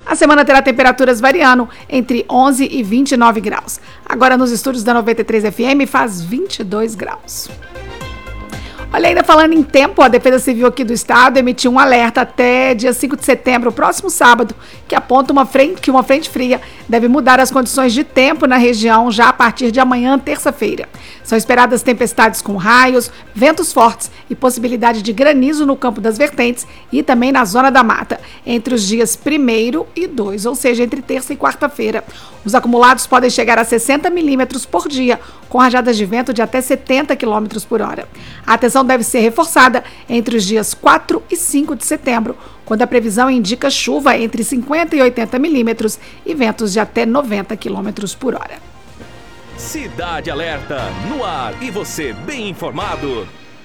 A semana terá temperaturas variando entre 11 e 29 graus. Agora nos estúdios da 93 FM faz 22 graus. Olha, ainda falando em tempo, a Defesa Civil aqui do estado emitiu um alerta até dia 5 de setembro, próximo sábado, que aponta que uma frente fria deve mudar as condições de tempo na região já a partir de amanhã, terça-feira. São esperadas tempestades com raios, ventos fortes e possibilidade de granizo no campo das vertentes e também na zona da mata, entre os dias 1º e 2, ou seja, entre terça e quarta-feira. Os acumulados podem chegar a 60 milímetros por dia, com rajadas de vento de até 70 quilômetros por hora. A atenção deve ser reforçada entre os dias 4 e 5 de setembro, quando a previsão indica chuva entre 50 e 80 milímetros e ventos de até 90 quilômetros por hora. Cidade Alerta, no ar, e você bem informado.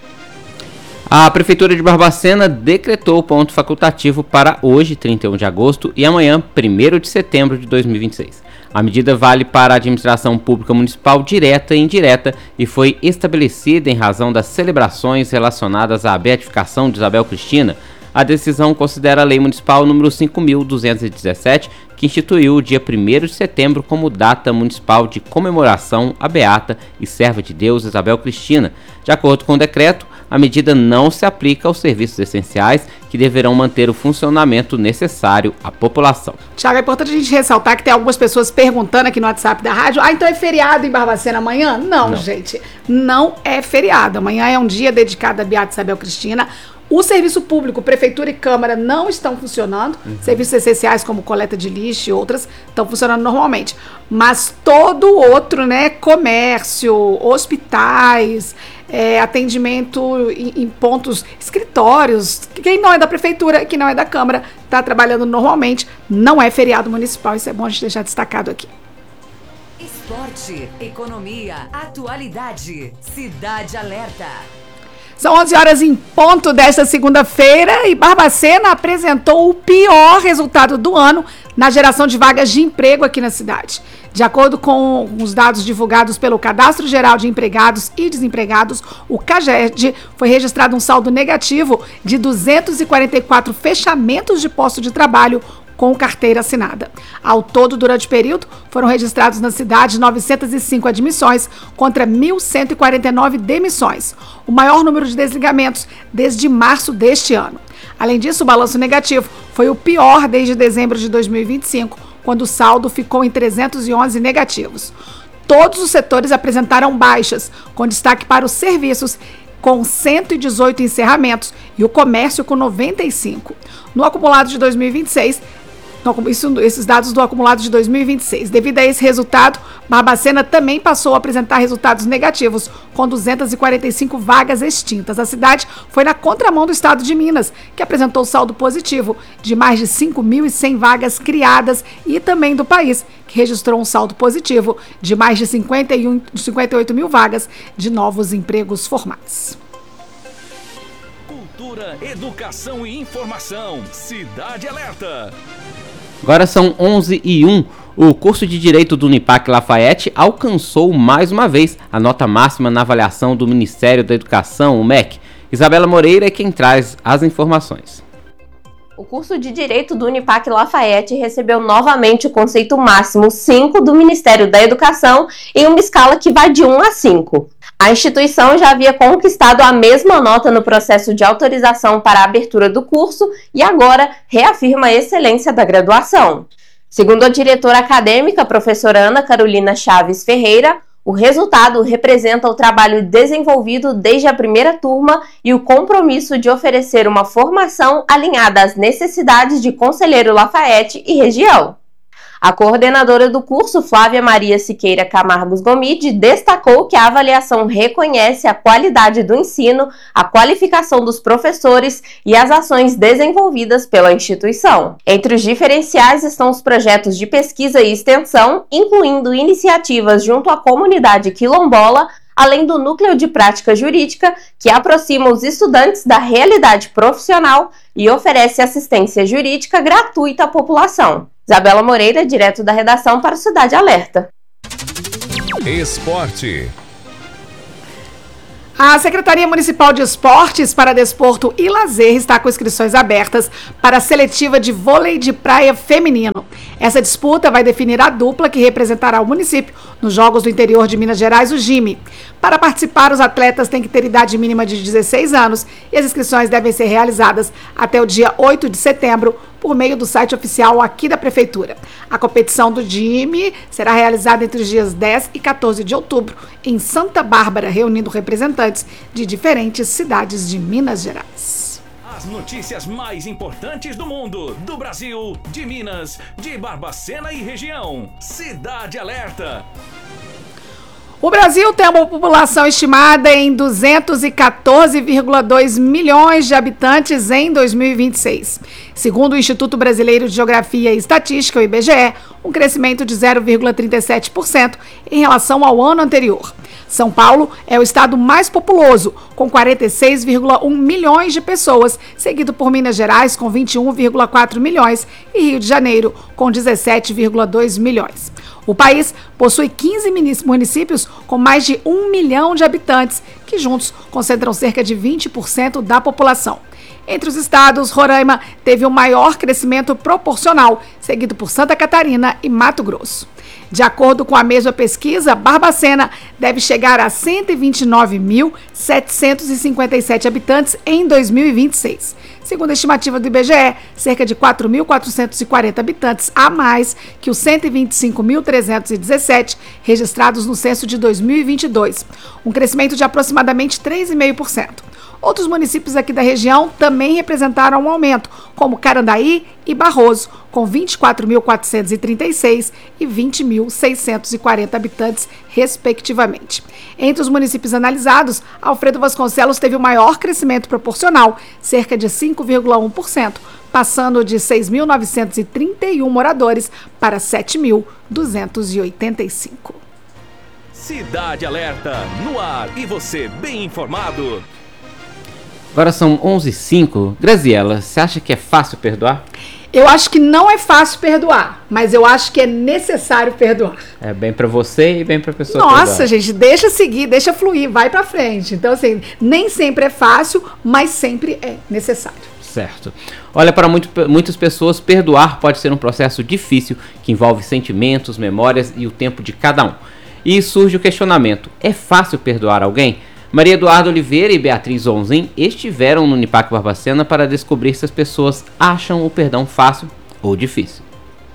A Prefeitura de Barbacena decretou o ponto facultativo para hoje, 31 de agosto, e amanhã, 1º de setembro de 2026. A medida vale para a administração pública municipal direta e indireta e foi estabelecida em razão das celebrações relacionadas à beatificação de Isabel Cristina. A decisão considera a Lei Municipal número 5.217, que instituiu o dia 1º de setembro como data municipal de comemoração à beata e serva de Deus Isabel Cristina. De acordo com o decreto, a medida não se aplica aos serviços essenciais, que deverão manter o funcionamento necessário à população. Tiago, é importante a gente ressaltar que tem algumas pessoas perguntando aqui no WhatsApp da rádio: então é feriado em Barbacena amanhã? Não, gente, não é feriado. Amanhã é um dia dedicado à beata Isabel Cristina. O serviço público, prefeitura e câmara não estão funcionando. Serviços essenciais como coleta de lixo e outras estão funcionando normalmente. Mas todo outro, né, comércio, hospitais, atendimento em pontos, escritórios, quem não é da prefeitura, quem não é da câmara, está trabalhando normalmente. Não é feriado municipal, isso é bom a gente deixar destacado aqui. Esporte, economia, atualidade, Cidade Alerta. São 11 horas em ponto desta segunda-feira e Barbacena apresentou o pior resultado do ano na geração de vagas de emprego aqui na cidade. De acordo com os dados divulgados pelo Cadastro Geral de Empregados e Desempregados, o CAGED, foi registrado um saldo negativo de 244 fechamentos de posto de trabalho com carteira assinada. Ao todo, durante o período, foram registrados na cidade 905 admissões contra 1.149 demissões, o maior número de desligamentos desde março deste ano. Além disso, o balanço negativo foi o pior desde dezembro de 2025, quando o saldo ficou em 311 negativos. Todos os setores apresentaram baixas, com destaque para os serviços, com 118 encerramentos, e o comércio com 95. No acumulado de 2026, esses dados do acumulado de 2026. Devido a esse resultado, Barbacena também passou a apresentar resultados negativos, com 245 vagas extintas. A cidade foi na contramão do estado de Minas, que apresentou saldo positivo de mais de 5.100 vagas criadas, e também do país, que registrou um saldo positivo de mais de 58 mil vagas de novos empregos formais. Cultura, educação e informação. Cidade Alerta. Agora são 11h01. O curso de Direito do Unipac Lafayette alcançou mais uma vez a nota máxima na avaliação do Ministério da Educação, o MEC. Isabela Moreira é quem traz as informações. O curso de Direito do Unipac Lafayette recebeu novamente o conceito máximo 5 do Ministério da Educação em uma escala que vai de 1 a 5. A instituição já havia conquistado a mesma nota no processo de autorização para a abertura do curso e agora reafirma a excelência da graduação. Segundo a diretora acadêmica, professora Ana Carolina Chaves Ferreira, o resultado representa o trabalho desenvolvido desde a primeira turma e o compromisso de oferecer uma formação alinhada às necessidades de Conselheiro Lafayette e região. A coordenadora do curso, Flávia Maria Siqueira Camargos Gomide, destacou que a avaliação reconhece a qualidade do ensino, a qualificação dos professores e as ações desenvolvidas pela instituição. Entre os diferenciais estão os projetos de pesquisa e extensão, incluindo iniciativas junto à comunidade quilombola, além do núcleo de prática jurídica, que aproxima os estudantes da realidade profissional e oferece assistência jurídica gratuita à população. Isabela Moreira, direto da redação para o Cidade Alerta. Esporte. A Secretaria Municipal de Esportes para Desporto e Lazer está com inscrições abertas para a seletiva de vôlei de praia feminino. Essa disputa vai definir a dupla que representará o município nos Jogos do Interior de Minas Gerais, o JIME. Para participar, os atletas têm que ter idade mínima de 16 anos e as inscrições devem ser realizadas até o dia 8 de setembro por meio do site oficial aqui da Prefeitura. A competição do JIME será realizada entre os dias 10 e 14 de outubro em Santa Bárbara, reunindo representantes de diferentes cidades de Minas Gerais. As notícias mais importantes do mundo, do Brasil, de Minas, de Barbacena e região. Cidade Alerta. O Brasil tem uma população estimada em 214,2 milhões de habitantes em 2026. Segundo o Instituto Brasileiro de Geografia e Estatística, o IBGE, um crescimento de 0,37% em relação ao ano anterior. São Paulo é o estado mais populoso, com 46,1 milhões de pessoas, seguido por Minas Gerais, com 21,4 milhões, e Rio de Janeiro, com 17,2 milhões. O país possui 15 municípios com mais de 1 milhão de habitantes, que juntos concentram cerca de 20% da população. Entre os estados, Roraima teve o maior crescimento proporcional, seguido por Santa Catarina e Mato Grosso. De acordo com a mesma pesquisa, Barbacena deve chegar a 129.757 habitantes em 2026. Segundo a estimativa do IBGE, cerca de 4.440 habitantes a mais que os 125.317 registrados no censo de 2022, um crescimento de aproximadamente 3,5%. Outros municípios aqui da região também representaram um aumento, como Carandaí e Barroso, com 24.436 e 20.640 habitantes, respectivamente. Entre os municípios analisados, Alfredo Vasconcelos teve o maior crescimento proporcional, cerca de 5,1%, passando de 6.931 moradores para 7.285. Cidade Alerta, no ar e você bem informado. Agora são 11h05. Graziela, você acha que é fácil perdoar? Eu acho que não é fácil perdoar, mas eu acho que é necessário perdoar. É bem pra você e bem pra pessoa. Nossa, gente, deixa seguir, deixa fluir, vai pra frente. Então, assim, nem sempre é fácil, mas sempre é necessário. Certo. Olha, para muitas pessoas, perdoar pode ser um processo difícil que envolve sentimentos, memórias e o tempo de cada um. E surge o questionamento: é fácil perdoar alguém? Maria Eduarda Oliveira e Beatriz Onzin estiveram no Unipac Barbacena para descobrir se as pessoas acham o perdão fácil ou difícil.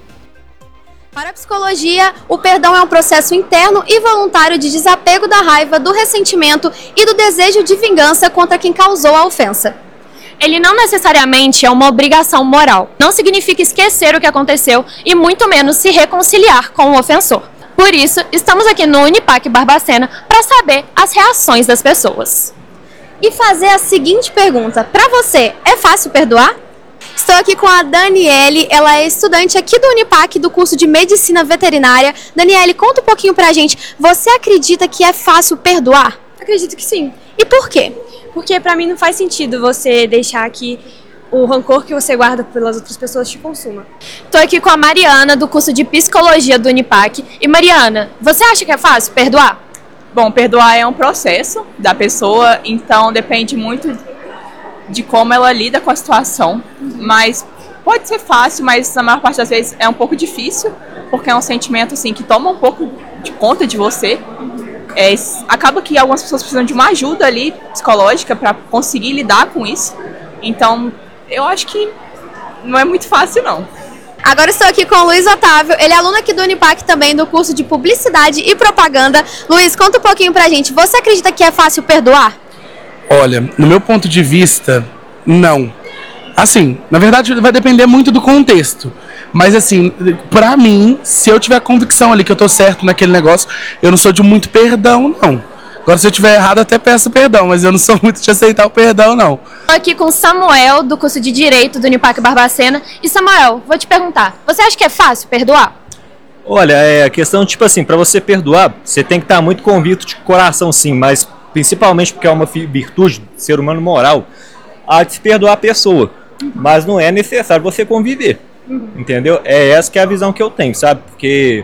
Para a psicologia, o perdão é um processo interno e voluntário de desapego da raiva, do ressentimento e do desejo de vingança contra quem causou a ofensa. Ele não necessariamente é uma obrigação moral. Não significa esquecer o que aconteceu e muito menos se reconciliar com o ofensor. Por isso, estamos aqui no Unipac Barbacena para saber as reações das pessoas. E fazer a seguinte pergunta: para você, é fácil perdoar? Estou aqui com a Daniele, ela é estudante aqui do Unipac do curso de Medicina Veterinária. Daniele, conta um pouquinho pra gente, você acredita que é fácil perdoar? Acredito que sim. E por quê? Porque pra mim não faz sentido você deixar que o rancor que você guarda pelas outras pessoas te consuma. Estou aqui com a Mariana, do curso de Psicologia do Unipac. E Mariana, você acha que é fácil perdoar? Bom, perdoar é um processo da pessoa, então depende muito de como ela lida com a situação. Mas pode ser fácil, mas na maior parte das vezes é um pouco difícil, porque é um sentimento assim, que toma um pouco de conta de você. Acaba que algumas pessoas precisam de uma ajuda ali psicológica para conseguir lidar com isso. Então, eu acho que não é muito fácil, não. Agora estou aqui com o Luiz Otávio, ele é aluno aqui do Unipac também, do curso de Publicidade e Propaganda. Luiz, conta um pouquinho pra gente, você acredita que é fácil perdoar? Olha, no meu ponto de vista, não. Assim, na verdade vai depender muito do contexto. Mas assim, pra mim, se eu tiver a convicção ali que eu tô certo naquele negócio, eu não sou de muito perdão, não. Agora, se eu estiver errado, até peço perdão, mas eu não sou muito de aceitar o perdão, não. Estou aqui com o Samuel, do curso de Direito do Unipac Barbacena. E Samuel, vou te perguntar, você acha que é fácil perdoar? Olha, a questão, tipo assim, para você perdoar, você tem que estar muito convicto de coração, sim, mas principalmente porque é uma virtude do ser humano moral, há de se perdoar a pessoa. Mas não é necessário você conviver, entendeu? É essa que é a visão que eu tenho, sabe? Porque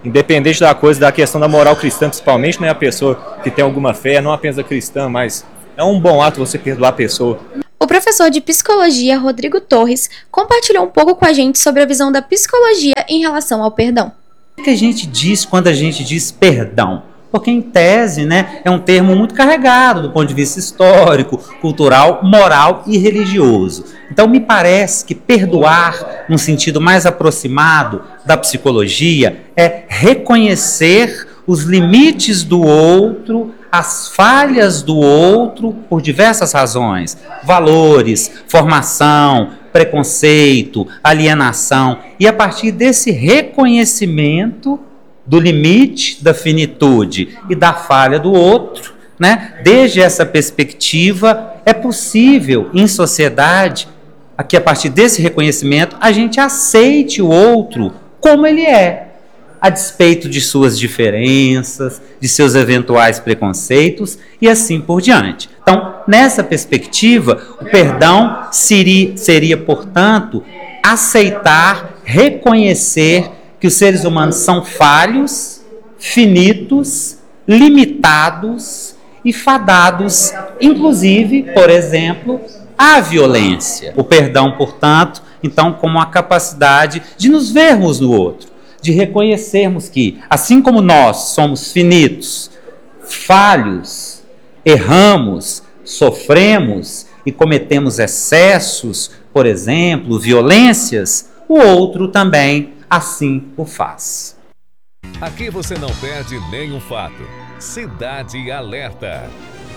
independente da coisa, da questão da moral cristã, principalmente, né, a pessoa que tem alguma fé, não apenas a cristã, mas é um bom ato você perdoar a pessoa. O professor de psicologia, Rodrigo Torres, compartilhou um pouco com a gente sobre a visão da psicologia em relação ao perdão. O que a gente diz quando a gente diz perdão? Porque, em tese, né, é um termo muito carregado do ponto de vista histórico, cultural, moral e religioso. Então, me parece que perdoar, num sentido mais aproximado da psicologia, é reconhecer os limites do outro, as falhas do outro, por diversas razões: valores, formação, preconceito, alienação. E a partir desse reconhecimento do limite, da finitude e da falha do outro, né, desde essa perspectiva, é possível, em sociedade, que a partir desse reconhecimento, a gente aceite o outro como ele é, a despeito de suas diferenças, de seus eventuais preconceitos e assim por diante. Então, nessa perspectiva, o perdão seria, portanto, aceitar, reconhecer que os seres humanos são falhos, finitos, limitados e fadados, inclusive, por exemplo, à violência. O perdão, portanto, então, como a capacidade de nos vermos no outro, de reconhecermos que, assim como nós somos finitos, falhos, erramos, sofremos e cometemos excessos, por exemplo, violências, o outro também assim o faz. Aqui você não perde nenhum fato. Cidade Alerta.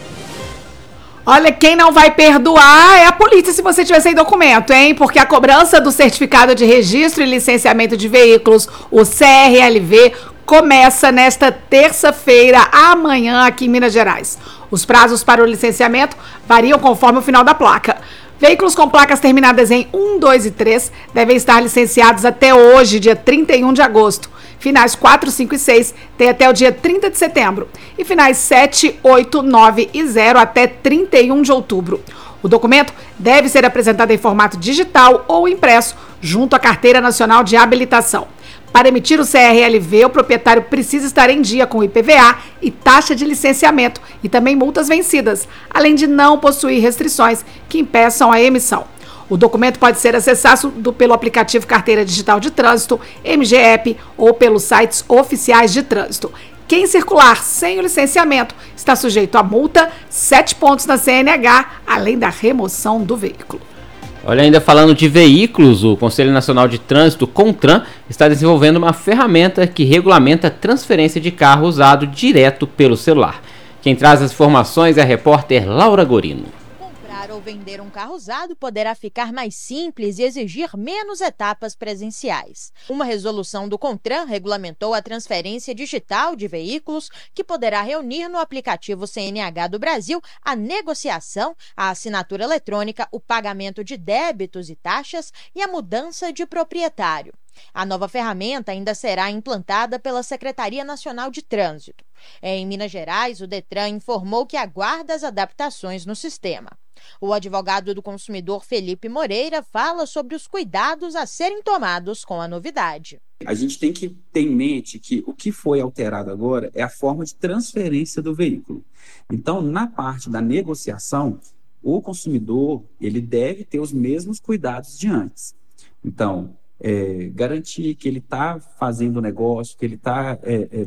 Olha, quem não vai perdoar é a polícia se você tiver sem documento, hein? Porque a cobrança do certificado de registro e licenciamento de veículos, o CRLV, começa nesta terça-feira, amanhã, aqui em Minas Gerais. Os prazos para o licenciamento variam conforme o final da placa. Veículos com placas terminadas em 1, 2 e 3 devem estar licenciados até hoje, dia 31 de agosto. Finais 4, 5 e 6 tem até o dia 30 de setembro. E finais 7, 8, 9 e 0 até 31 de outubro. O documento deve ser apresentado em formato digital ou impresso junto à Carteira Nacional de Habilitação. Para emitir o CRLV, o proprietário precisa estar em dia com o IPVA e taxa de licenciamento e também multas vencidas, além de não possuir restrições que impeçam a emissão. O documento pode ser acessado pelo aplicativo Carteira Digital de Trânsito, MGEP, ou pelos sites oficiais de trânsito. Quem circular sem o licenciamento está sujeito a multa, 7 pontos na CNH, além da remoção do veículo. Olha, ainda falando de veículos, o Conselho Nacional de Trânsito, CONTRAN, está desenvolvendo uma ferramenta que regulamenta a transferência de carro usado direto pelo celular. Quem traz as informações é a repórter Laura Gorino. Comprar ou vender um carro usado poderá ficar mais simples e exigir menos etapas presenciais. Uma resolução do CONTRAN regulamentou a transferência digital de veículos, que poderá reunir no aplicativo CNH do Brasil a negociação, a assinatura eletrônica, o pagamento de débitos e taxas e a mudança de proprietário. A nova ferramenta ainda será implantada pela Secretaria Nacional de Trânsito. Em Minas Gerais, o Detran informou que aguarda as adaptações no sistema. O advogado do consumidor Felipe Moreira fala sobre os cuidados a serem tomados com a novidade. A gente tem que ter em mente que o que foi alterado agora é a forma de transferência do veículo. Então, na parte da negociação, o consumidor ele deve ter os mesmos cuidados de antes. Então, garantir que ele está fazendo o negócio, que ele está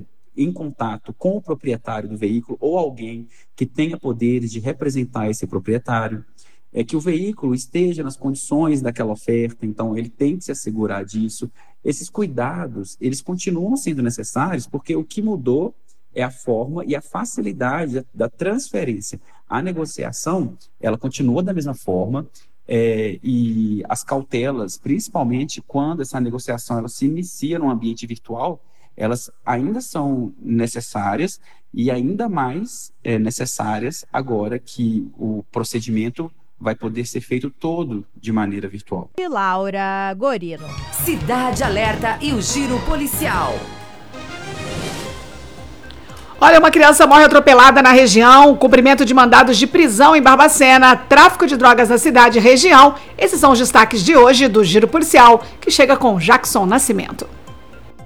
em contato com o proprietário do veículo ou alguém que tenha poderes de representar esse proprietário, que o veículo esteja nas condições daquela oferta, então ele tem que se assegurar disso. Esses cuidados, eles continuam sendo necessários porque o que mudou é a forma e a facilidade da transferência. A negociação, ela continua da mesma forma, e as cautelas, principalmente quando essa negociação ela se inicia num ambiente virtual, elas ainda são necessárias e ainda mais necessárias agora que o procedimento vai poder ser feito todo de maneira virtual. E Laura Gorino. Cidade Alerta e o Giro Policial. Olha, uma criança morre atropelada na região, cumprimento de mandados de prisão em Barbacena, tráfico de drogas na cidade e região. Esses são os destaques de hoje do Giro Policial, que chega com Jackson Nascimento.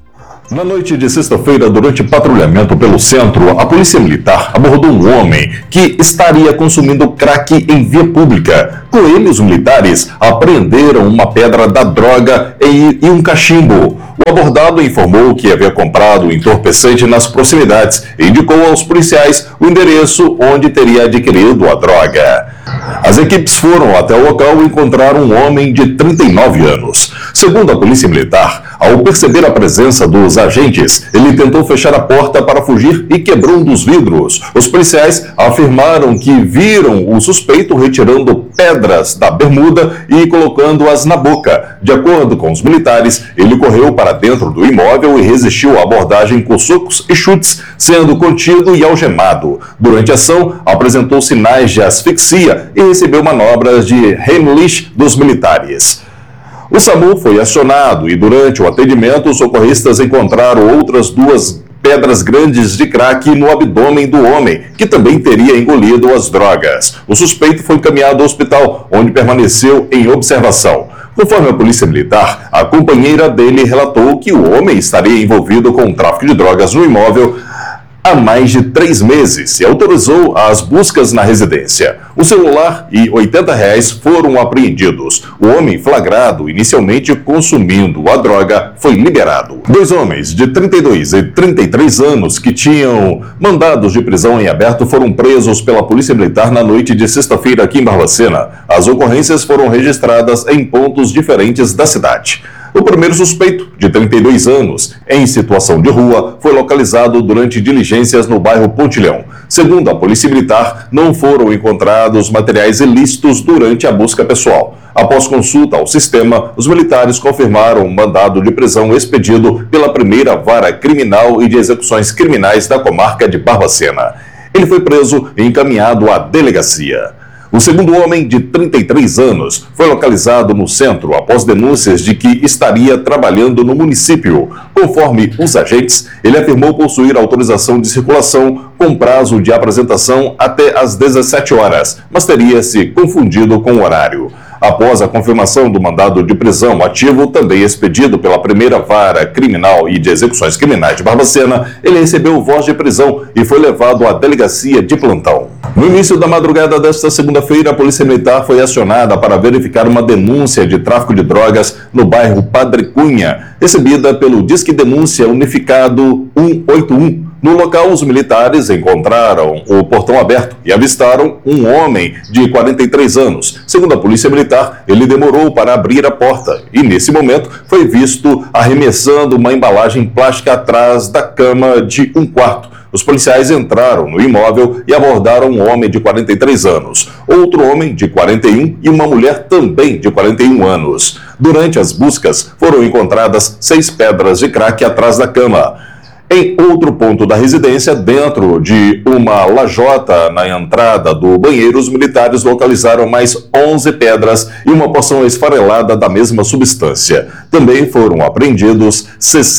Na noite de sexta-feira, durante patrulhamento pelo centro, a Polícia Militar abordou um homem que estaria consumindo crack em via pública. Com ele, os militares apreenderam uma pedra da droga e um cachimbo. O abordado informou que havia comprado o entorpecente nas proximidades e indicou aos policiais o endereço onde teria adquirido a droga. As equipes foram até o local e encontraram um homem de 39 anos. Segundo a Polícia Militar, ao perceber a presença dos agentes, ele tentou fechar a porta para fugir e quebrou um dos vidros. Os policiais afirmaram que viram o suspeito retirando pedras da bermuda e colocando-as na boca. De acordo com os militares, ele correu para dentro do imóvel e resistiu à abordagem com socos e chutes, sendo contido e algemado. Durante a ação, apresentou sinais de asfixia e recebeu manobras de Heimlich dos militares. O SAMU foi acionado e durante o atendimento os socorristas encontraram outras 2 pedras grandes de crack no abdômen do homem, que também teria engolido as drogas. O suspeito foi encaminhado ao hospital, onde permaneceu em observação. Conforme a Polícia Militar, a companheira dele relatou que o homem estaria envolvido com o tráfico de drogas no imóvel há mais de 3 meses e autorizou as buscas na residência. O celular e R$80 foram apreendidos. O homem flagrado, inicialmente consumindo a droga, foi liberado. 2 homens de 32 e 33 anos que tinham mandados de prisão em aberto foram presos pela Polícia Militar na noite de sexta-feira aqui em Barbacena. As ocorrências foram registradas em pontos diferentes da cidade. O primeiro suspeito, de 32 anos, em situação de rua, foi localizado durante diligências no bairro Pontilhão. Segundo a Polícia Militar, não foram encontrados materiais ilícitos durante a busca pessoal. Após consulta ao sistema, os militares confirmaram um mandado de prisão expedido pela 1ª Vara Criminal e de Execuções Criminais da comarca de Barbacena. Ele foi preso e encaminhado à delegacia. O segundo homem, de 33 anos, foi localizado no centro após denúncias de que estaria trabalhando no município. Conforme os agentes, ele afirmou possuir autorização de circulação com prazo de apresentação até às 17 horas, mas teria se confundido com o horário. Após a confirmação do mandado de prisão ativo, também expedido pela 1ª Vara Criminal e de Execuções Criminais de Barbacena, ele recebeu voz de prisão e foi levado à delegacia de plantão. No início da madrugada desta segunda-feira, a Polícia Militar foi acionada para verificar uma denúncia de tráfico de drogas no bairro Padre Cunha, recebida pelo Disque Denúncia Unificado 181. No local, os militares encontraram o portão aberto e avistaram um homem de 43 anos. Segundo a Polícia Militar, ele demorou para abrir a porta e, nesse momento, foi visto arremessando uma embalagem plástica atrás da cama de um quarto. Os policiais entraram no imóvel e abordaram um homem de 43 anos, outro homem de 41 e uma mulher também de 41 anos. Durante as buscas, foram encontradas 6 pedras de crack atrás da cama. Em outro ponto da residência, dentro de uma lajota na entrada do banheiro, os militares localizaram mais 11 pedras e uma porção esfarelada da mesma substância. Também foram apreendidos R$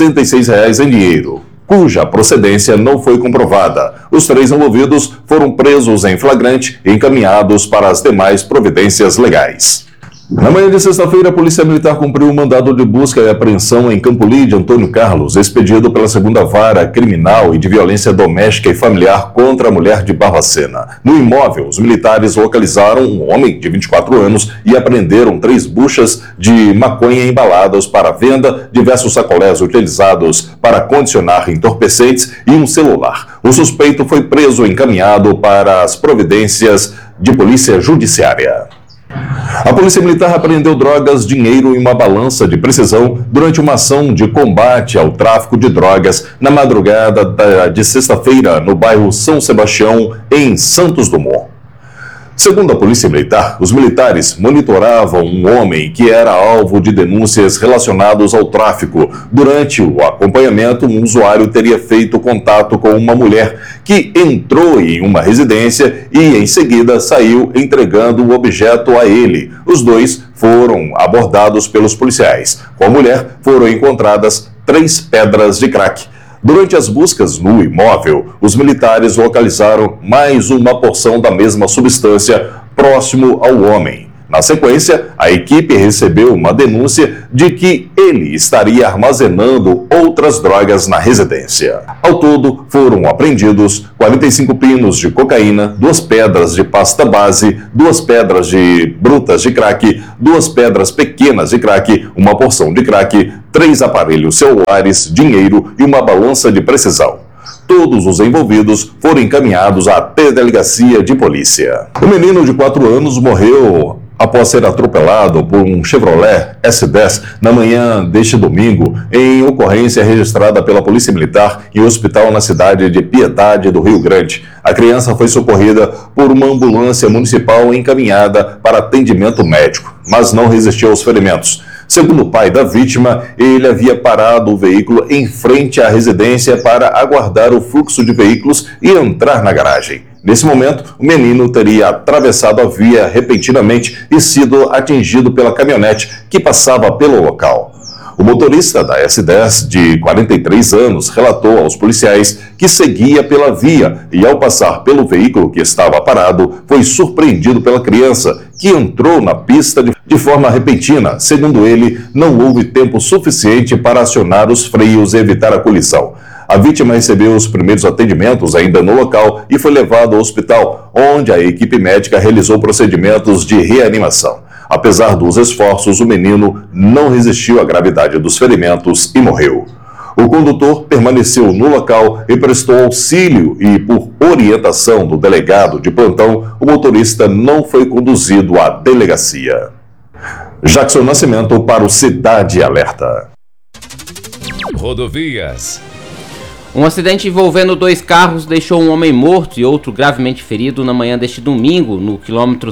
66 em dinheiro, cuja procedência não foi comprovada. Os 3 envolvidos foram presos em flagrante e encaminhados para as demais providências legais. Na manhã de sexta-feira, a Polícia Militar cumpriu um mandado de busca e apreensão em Campolim de Antônio Carlos, expedido pela 2ª Vara Criminal e de Violência Doméstica e Familiar contra a Mulher de Barbacena. No imóvel, os militares localizaram um homem de 24 anos e apreenderam 3 buchas de maconha embaladas para venda, diversos sacolés utilizados para condicionar entorpecentes e um celular. O suspeito foi preso e encaminhado para as providências de polícia judiciária. A Polícia Militar apreendeu drogas, dinheiro e uma balança de precisão durante uma ação de combate ao tráfico de drogas na madrugada de sexta-feira no bairro São Sebastião, em Santos Dumont. Segundo a Polícia Militar, os militares monitoravam um homem que era alvo de denúncias relacionadas ao tráfico. Durante o acompanhamento, um usuário teria feito contato com uma mulher que entrou em uma residência e, em seguida, saiu entregando o objeto a ele. Os 2 foram abordados pelos policiais. Com a mulher, foram encontradas 3 pedras de crack. Durante as buscas no imóvel, os militares localizaram mais uma porção da mesma substância próximo ao homem. Na sequência, a equipe recebeu uma denúncia de que ele estaria armazenando outras drogas na residência. Ao todo, foram apreendidos 45 pinos de cocaína, 2 pedras de pasta base, 2 pedras de brutas de crack, 2 pedras pequenas de crack, uma porção de crack, 3 aparelhos celulares, dinheiro e uma balança de precisão. Todos os envolvidos foram encaminhados até a delegacia de polícia. O menino de 4 anos morreu após ser atropelado por um Chevrolet S10 na manhã deste domingo, em ocorrência registrada pela Polícia Militar em um hospital na cidade de Piedade do Rio Grande. A criança foi socorrida por uma ambulância municipal encaminhada para atendimento médico, mas não resistiu aos ferimentos. Segundo o pai da vítima, ele havia parado o veículo em frente à residência para aguardar o fluxo de veículos e entrar na garagem. Nesse momento, o menino teria atravessado a via repentinamente e sido atingido pela caminhonete que passava pelo local. O motorista da S10, de 43 anos, relatou aos policiais que seguia pela via e, ao passar pelo veículo que estava parado, foi surpreendido pela criança, que entrou na pista de forma repentina. Segundo ele, não houve tempo suficiente para acionar os freios e evitar a colisão. A vítima recebeu os primeiros atendimentos ainda no local e foi levada ao hospital, onde a equipe médica realizou procedimentos de reanimação. Apesar dos esforços, o menino não resistiu à gravidade dos ferimentos e morreu. O condutor permaneceu no local e prestou auxílio e, por orientação do delegado de plantão, o motorista não foi conduzido à delegacia. Jackson Nascimento para o Cidade Alerta. Rodovias. Um acidente envolvendo 2 carros deixou um homem morto e outro gravemente ferido na manhã deste domingo, no quilômetro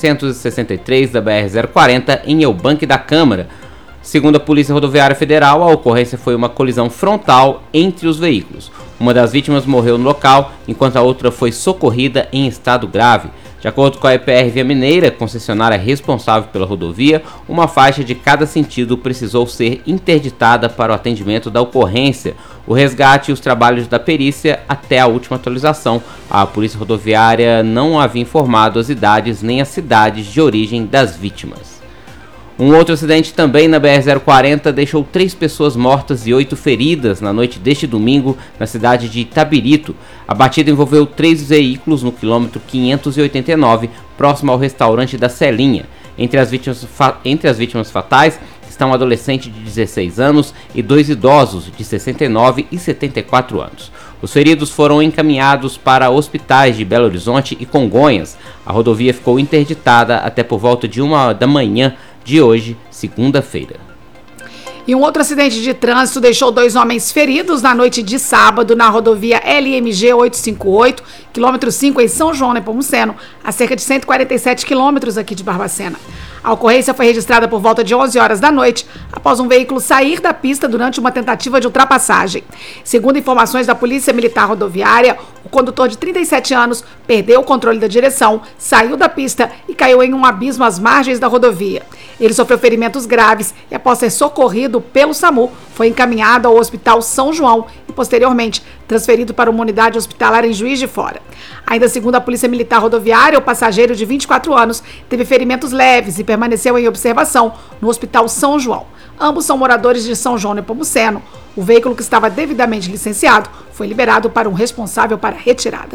763 da BR-040, em Eubanque da Câmara. Segundo a Polícia Rodoviária Federal, a ocorrência foi uma colisão frontal entre os veículos. Uma das vítimas morreu no local, enquanto a outra foi socorrida em estado grave. De acordo com a EPR Via Mineira, concessionária responsável pela rodovia, uma faixa de cada sentido precisou ser interditada para o atendimento da ocorrência, o resgate e os trabalhos da perícia até a última atualização. A Polícia Rodoviária não havia informado as idades nem as cidades de origem das vítimas. Um outro acidente também na BR-040 deixou 3 pessoas mortas e 8 feridas na noite deste domingo na cidade de Itabirito. A batida envolveu 3 veículos no quilômetro 589, próximo ao restaurante da Celinha. Entre as vítimas fatais estão um adolescente de 16 anos e 2 idosos de 69 e 74 anos. Os feridos foram encaminhados para hospitais de Belo Horizonte e Congonhas. A rodovia ficou interditada até por volta de 1 da manhã de hoje, segunda-feira. E um outro acidente de trânsito deixou 2 homens feridos na noite de sábado na rodovia LMG 858, quilômetro 5 em São João, Nepomuceno, a cerca de 147 quilômetros aqui de Barbacena. A ocorrência foi registrada por volta de 11 horas da noite, após um veículo sair da pista durante uma tentativa de ultrapassagem. Segundo informações da Polícia Militar Rodoviária, o condutor de 37 anos perdeu o controle da direção, saiu da pista e caiu em um abismo às margens da rodovia. Ele sofreu ferimentos graves e, após ser socorrido pelo SAMU, foi encaminhado ao Hospital São João e, posteriormente, transferido para uma unidade hospitalar em Juiz de Fora. Ainda segundo a Polícia Militar Rodoviária, o passageiro de 24 anos teve ferimentos leves e permaneceu em observação no Hospital São João. Ambos são moradores de São João Nepomuceno. O veículo, que estava devidamente licenciado, foi liberado para um responsável para retirada.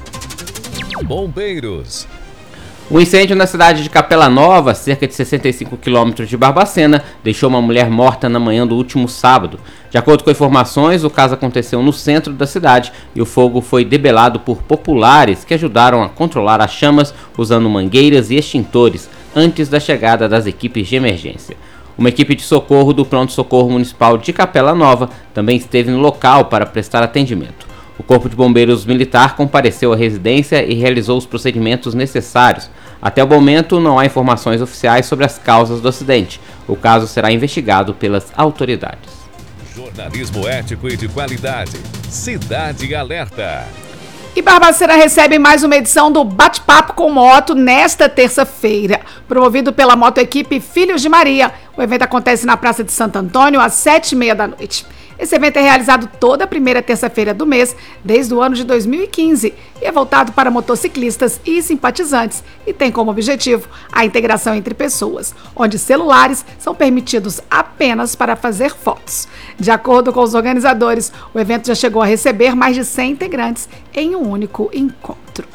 Bombeiros. O incêndio na cidade de Capela Nova, cerca de 65 quilômetros de Barbacena, deixou uma mulher morta na manhã do último sábado. De acordo com informações, o caso aconteceu no centro da cidade e o fogo foi debelado por populares que ajudaram a controlar as chamas usando mangueiras e extintores antes da chegada das equipes de emergência. Uma equipe de socorro do Pronto-Socorro Municipal de Capela Nova também esteve no local para prestar atendimento. O Corpo de Bombeiros Militar compareceu à residência e realizou os procedimentos necessários. Até o momento, não há informações oficiais sobre as causas do acidente. O caso será investigado pelas autoridades. Jornalismo ético e de qualidade. Cidade Alerta. E Barbacena recebe mais uma edição do Bate-Papo com Moto nesta terça-feira. Promovido pela motoequipe Filhos de Maria. O evento acontece na Praça de Santo Antônio às 7h30 da noite. Esse evento é realizado toda primeira terça-feira do mês, desde o ano de 2015, e é voltado para motociclistas e simpatizantes e tem como objetivo a integração entre pessoas, onde celulares são permitidos apenas para fazer fotos. De acordo com os organizadores, o evento já chegou a receber mais de 100 integrantes em um único encontro.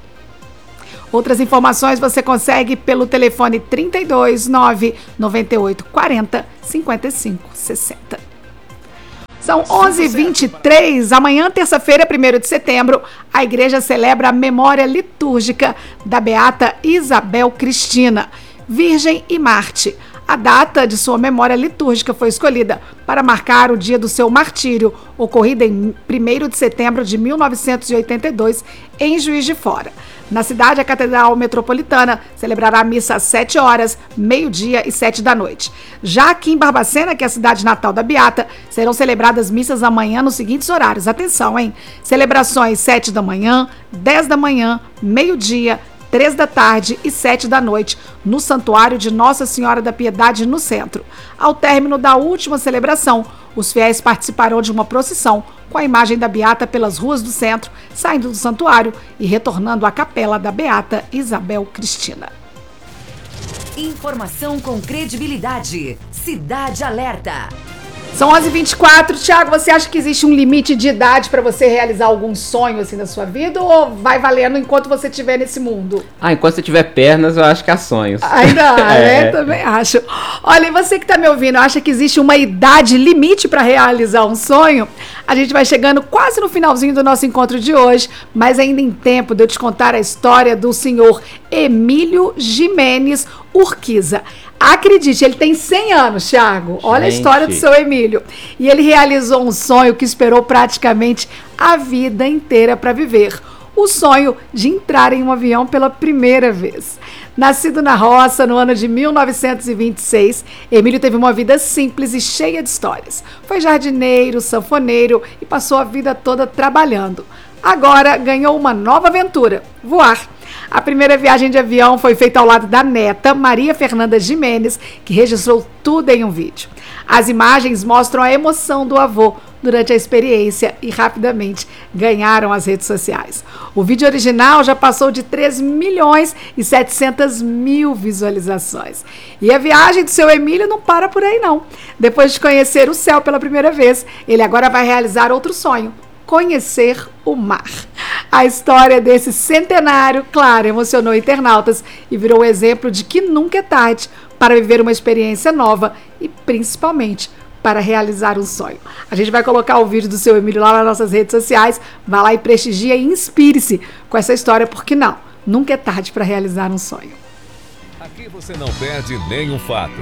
Outras informações você consegue pelo telefone 32 998 40 55 60. São 11h23. Amanhã, terça-feira, 1º de setembro, a igreja celebra a memória litúrgica da beata Isabel Cristina, Virgem e Marte. A data de sua memória litúrgica foi escolhida para marcar o dia do seu martírio, ocorrido em 1º de setembro de 1982, em Juiz de Fora. Na cidade, a Catedral Metropolitana celebrará a missa às 7 horas, meio-dia e 7 da noite. Já aqui em Barbacena, que é a cidade natal da beata, serão celebradas missas amanhã nos seguintes horários. Atenção, hein? Celebrações 7 da manhã, 10 da manhã, meio-dia, 3 da tarde e 7 da noite, no Santuário de Nossa Senhora da Piedade, no centro. Ao término da última celebração, os fiéis participarão de uma procissão com a imagem da beata pelas ruas do centro, saindo do santuário e retornando à capela da beata Isabel Cristina. Informação com credibilidade. Cidade Alerta. São 11h24. Thiago, você acha que existe um limite de idade para você realizar algum sonho assim na sua vida ou vai valendo enquanto você estiver nesse mundo? Enquanto você tiver pernas, eu acho que há sonhos. Ainda há, né? Também acho. Olha, e você que tá me ouvindo, acha que existe uma idade limite para realizar um sonho? A gente vai chegando quase no finalzinho do nosso encontro de hoje, mas ainda em tempo de eu te contar a história do senhor Emílio Jimenez Urquiza. Acredite, ele tem 100 anos, Thiago. Olha a história do seu Emílio. E ele realizou um sonho que esperou praticamente a vida inteira para viver. O sonho de entrar em um avião pela primeira vez. Nascido na roça no ano de 1926, Emílio teve uma vida simples e cheia de histórias. Foi jardineiro, sanfoneiro e passou a vida toda trabalhando. Agora ganhou uma nova aventura, voar. A primeira viagem de avião foi feita ao lado da neta, Maria Fernanda Jimenez, que registrou tudo em um vídeo. As imagens mostram a emoção do avô durante a experiência e rapidamente ganharam as redes sociais. O vídeo original já passou de 3.700.000 visualizações. E a viagem do seu Emílio não para por aí, não. Depois de conhecer o céu pela primeira vez, ele agora vai realizar outro sonho: conhecer o mar. A história desse centenário, claro, emocionou internautas e virou exemplo de que nunca é tarde para viver uma experiência nova e, principalmente, para realizar um sonho. A gente vai colocar o vídeo do seu Emílio lá nas nossas redes sociais. Vá lá e prestigie e inspire-se com essa história, porque não, nunca é tarde para realizar um sonho. Aqui você não perde nenhum fato.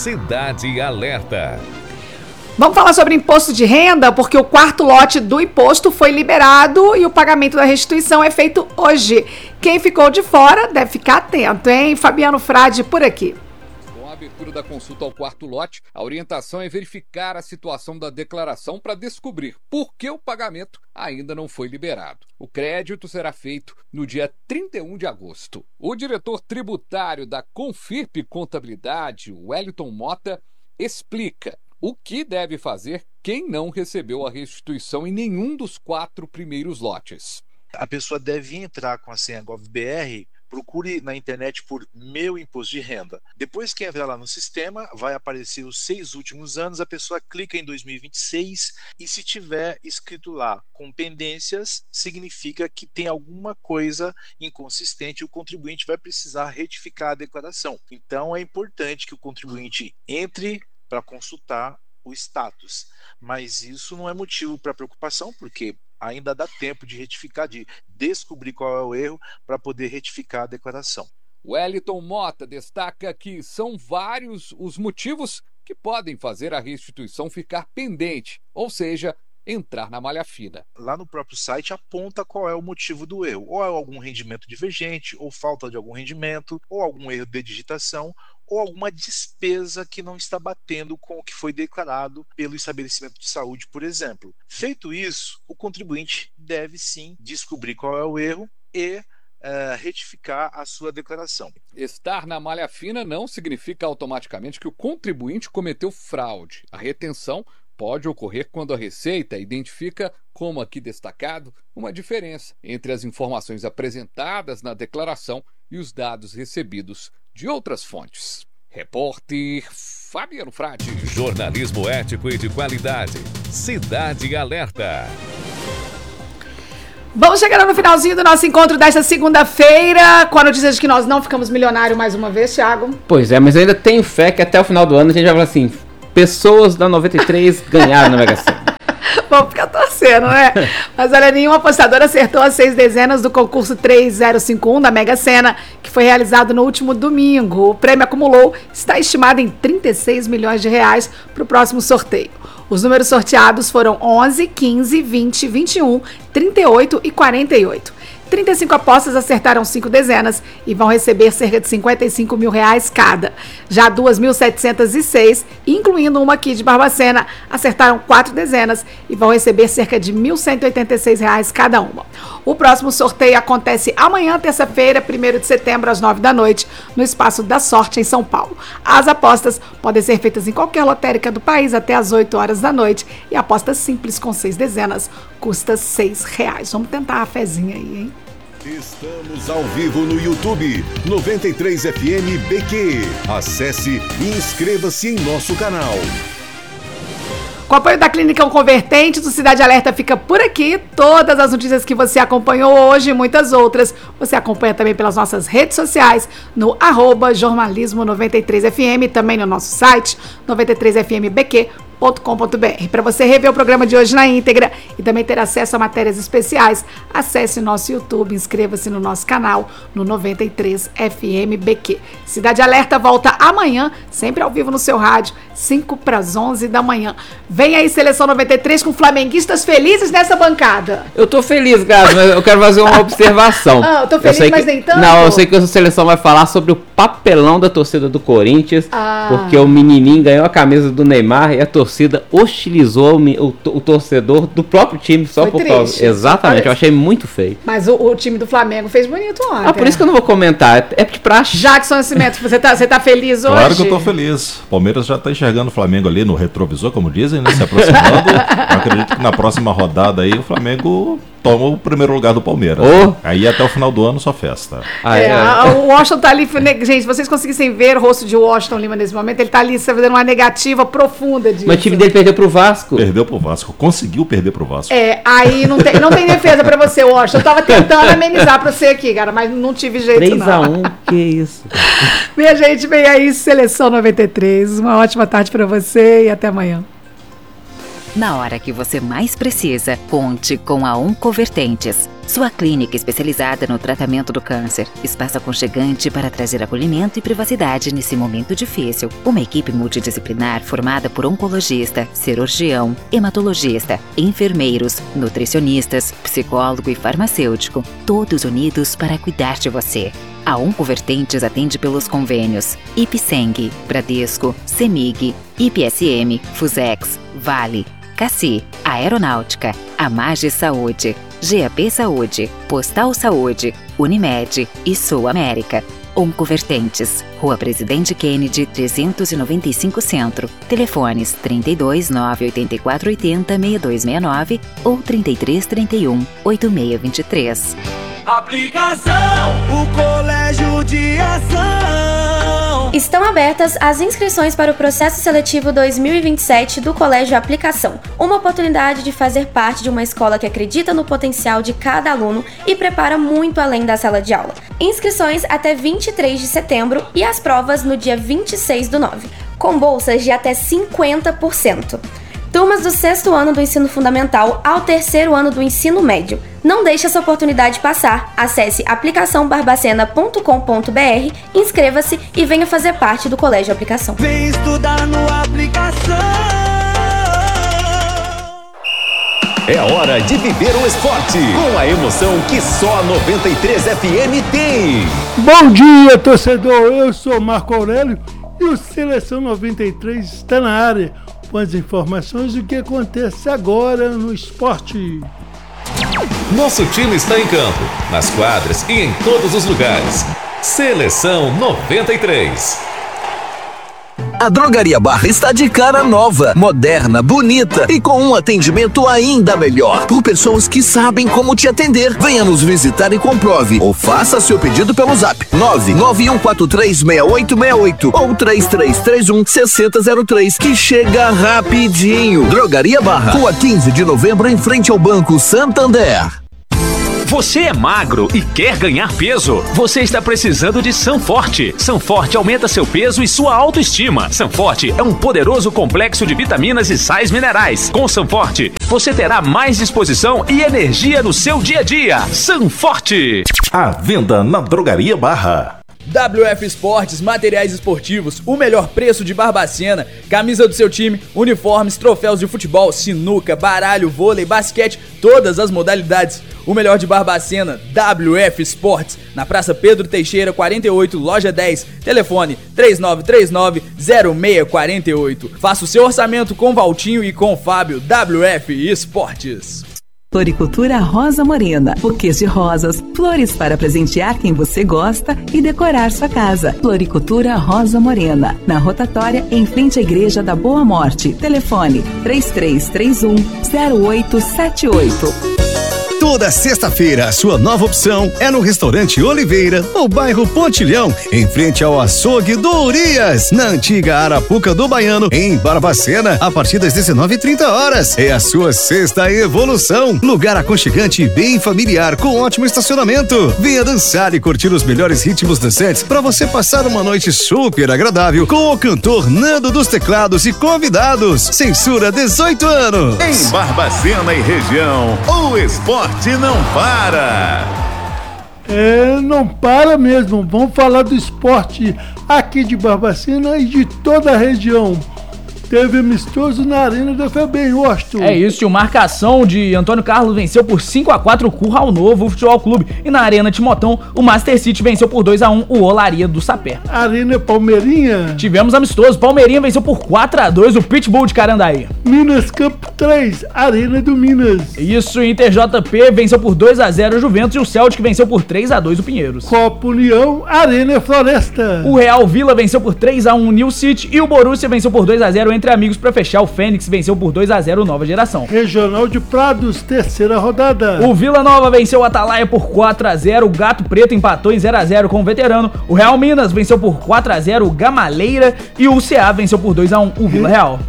Cidade Alerta. Vamos falar sobre imposto de renda, porque o quarto lote do imposto foi liberado e o pagamento da restituição é feito hoje. Quem ficou de fora deve ficar atento, hein? Fabiano Frade, por aqui. Com a abertura da consulta ao quarto lote, a orientação é verificar a situação da declaração para descobrir por que o pagamento ainda não foi liberado. O crédito será feito no dia 31 de agosto. O diretor tributário da Confirp Contabilidade, Wellington Mota, explica o que deve fazer quem não recebeu a restituição em nenhum dos 4 primeiros lotes. A pessoa deve entrar com a senha GovBR, procure na internet por Meu Imposto de Renda. Depois que entrar lá no sistema, vai aparecer os 6 últimos anos, a pessoa clica em 2026 e se tiver escrito lá com pendências, significa que tem alguma coisa inconsistente e o contribuinte vai precisar retificar a declaração. Então é importante que o contribuinte entre para consultar o status, mas isso não é motivo para preocupação, porque ainda dá tempo de retificar, de descobrir qual é o erro para poder retificar a declaração. Wellington Mota destaca que são vários os motivos que podem fazer a restituição ficar pendente, ou seja, entrar na malha fina. Lá no próprio site aponta qual é o motivo do erro, ou é algum rendimento divergente, ou falta de algum rendimento, ou algum erro de digitação, ou alguma despesa que não está batendo com o que foi declarado pelo estabelecimento de saúde, por exemplo. Feito isso, o contribuinte deve sim descobrir qual é o erro e retificar a sua declaração. Estar na malha fina não significa automaticamente que o contribuinte cometeu fraude. A retenção pode ocorrer quando a Receita identifica, como aqui destacado, uma diferença entre as informações apresentadas na declaração e os dados recebidos de outras fontes. Repórter Fabiano Frade. Jornalismo ético e de qualidade. Cidade Alerta. Vamos chegando no finalzinho do nosso encontro desta segunda-feira, com a notícia de que nós não ficamos milionários mais uma vez, Thiago. Pois é, mas eu ainda tenho fé que até o final do ano a gente vai falar assim, pessoas da 93 ganharam na Mega Sena. Vamos ficar torcendo, né? Mas olha, nenhum apostador acertou as 6 dezenas do concurso 3051 da Mega Sena, que foi realizado no último domingo. O prêmio acumulou, está estimado em 36 milhões de reais para o próximo sorteio. Os números sorteados foram 11, 15, 20, 21, 38 e 48. 35 apostas acertaram 5 dezenas e vão receber cerca de 55 mil reais cada. Já 2.706, incluindo uma aqui de Barbacena, acertaram 4 dezenas e vão receber cerca de 1.186 reais cada uma. O próximo sorteio acontece amanhã, terça-feira, 1º de setembro, às 9 da noite, no Espaço da Sorte, em São Paulo. As apostas podem ser feitas em qualquer lotérica do país até às 8 horas da noite e a aposta simples com 6 dezenas custa R$6. Vamos tentar a fezinha aí, hein? Estamos ao vivo no YouTube 93FM BQ. Acesse e inscreva-se em nosso canal. Com o apoio da Clínica Convertentes, o Cidade Alerta fica por aqui. Todas as notícias que você acompanhou hoje e muitas outras, você acompanha também pelas nossas redes sociais, no @jornalismo93fm, também no nosso site, 93fmbq.com.br. Para você rever o programa de hoje na íntegra e também ter acesso a matérias especiais, acesse o nosso YouTube, inscreva-se no nosso canal no 93FM BQ. Cidade Alerta volta amanhã, sempre ao vivo no seu rádio, 5 para as 11 da manhã. Vem aí Seleção 93 com flamenguistas felizes nessa bancada. Eu tô feliz, Gabi, mas eu quero fazer uma observação. Eu tô feliz, mas nem tanto. Não, eu sei que essa seleção vai falar sobre o papelão da torcida do Corinthians, porque o menininho ganhou a camisa do Neymar e a torcida hostilizou o torcedor do próprio time só Foi por triste. causa. Exatamente, eu achei muito feio. Mas o time do Flamengo fez bonito ontem. Por isso que eu não vou comentar, é de praxe. Jackson Nascimento, você tá feliz hoje? Claro que eu tô feliz. O Palmeiras já tá enxergando o Flamengo ali no retrovisor, como dizem, né? Se aproximando. Eu acredito que na próxima rodada aí o Flamengo toma o primeiro lugar do Palmeiras. Aí até o final do ano só festa. O Washington tá ali, gente, se vocês conseguissem ver o rosto de Washington Lima nesse momento, ele tá ali fazendo uma negativa profunda disso. Mas o time dele perdeu pro Vasco. Perdeu pro Vasco, conseguiu perder pro Vasco. Aí não tem defesa pra você, Washington. Eu tava tentando amenizar pra você aqui, cara, mas não tive jeito 3-1, que isso. Minha gente, vem aí, Seleção 93. Uma ótima tarde pra você e até amanhã. Na hora que você mais precisa, conte com a Oncovertentes, sua clínica especializada no tratamento do câncer. Espaço aconchegante para trazer acolhimento e privacidade nesse momento difícil. Uma equipe multidisciplinar formada por oncologista, cirurgião, hematologista, enfermeiros, nutricionistas, psicólogo e farmacêutico, todos unidos para cuidar de você. A Oncovertentes atende pelos convênios Ipseng, Bradesco, Semig, IPSM, Fusex, Vale, Cassi, Aeronáutica, Amage Saúde, GAP Saúde, Postal Saúde, Unimed e Sul América. Oncovertentes, Rua Presidente Kennedy, 395 Centro. Telefones 32 984 80 6269 ou 33 31 8623. Aplicação, o Colégio de Ação. Estão abertas as inscrições para o processo seletivo 2027 do Colégio Aplicação. Uma oportunidade de fazer parte de uma escola que acredita no potencial de cada aluno e prepara muito além da sala de aula. Inscrições até 23 de setembro e as provas no dia 26/9, com bolsas de até 50%. Turmas do 6º ano do ensino fundamental ao 3º ano do ensino médio. Não deixe essa oportunidade passar. Acesse aplicaçãobarbacena.com.br, inscreva-se e venha fazer parte do Colégio Aplicação. Vem estudar no Aplicação. É hora de viver o esporte com a emoção que só a 93FM tem. Bom dia, torcedor. Eu sou Marco Aurélio e o Seleção 93 está na área com as informações do que acontece agora no esporte. Nosso time está em campo, nas quadras e em todos os lugares. Seleção 93. A Drogaria Barra está de cara nova, moderna, bonita e com um atendimento ainda melhor, por pessoas que sabem como te atender. Venha nos visitar e comprove, ou faça seu pedido pelo zap 991436868 ou 3331-6003, que chega rapidinho. Drogaria Barra, Rua 15 de Novembro, em frente ao Banco Santander. Você é magro e quer ganhar peso? Você está precisando de Sanforte. Sanforte aumenta seu peso e sua autoestima. Sanforte é um poderoso complexo de vitaminas e sais minerais. Com Sanforte, você terá mais disposição e energia no seu dia a dia. Sanforte. À venda na Drogaria Barra. WF Esportes, materiais esportivos, o melhor preço de Barbacena, camisa do seu time, uniformes, troféus de futebol, sinuca, baralho, vôlei, basquete, todas as modalidades. O melhor de Barbacena, WF Esportes, na Praça Pedro Teixeira, 48, loja 10, telefone 3939-0648. Faça o seu orçamento com Valtinho e com Fábio. WF Esportes. Floricultura Rosa Morena, buquês de rosas, flores para presentear quem você gosta e decorar sua casa. Floricultura Rosa Morena, na rotatória em frente à Igreja da Boa Morte. Telefone 3331-0878. Toda sexta-feira, a sua nova opção é no Restaurante Oliveira, no bairro Pontilhão, em frente ao açougue do Urias, na antiga Arapuca do Baiano, em Barbacena, a partir das 19h30. É a sua sexta evolução. Lugar aconchegante e bem familiar, com ótimo estacionamento. Venha dançar e curtir os melhores ritmos dançantes para você passar uma noite super agradável com o cantor Nando dos Teclados e convidados. Censura 18 anos. Em Barbacena e região, o esporte não para. Não para mesmo. Vamos falar do esporte aqui de Barbacena e de toda a região. Teve amistoso na Arena da FEBEM, Washington. É isso, tio. Marcação de Antônio Carlos venceu por 5-4 o Curral Novo Futebol Clube. E na Arena Timotão, o Master City venceu por 2-1 o Olaria do Sapé. Arena Palmeirinha. Tivemos amistoso. Palmeirinha venceu por 4-2 o Pitbull de Carandaí. Minas Camp 3, Arena do Minas. Isso, Inter JP venceu por 2-0 o Juventus e o Celtic venceu por 3-2 o Pinheiros. Copa União, Arena Floresta. O Real Vila venceu por 3-1 o New City e o Borussia venceu por 2-0 entre amigos para fechar. O Fênix venceu por 2-0 o Nova Geração. Regional de Prados, terceira rodada. O Vila Nova venceu o Atalaia por 4-0. O Gato Preto empatou em 0-0 com o Veterano. O Real Minas venceu por 4-0 o Gamaleira e o CA venceu por 2-1 o Vila Real.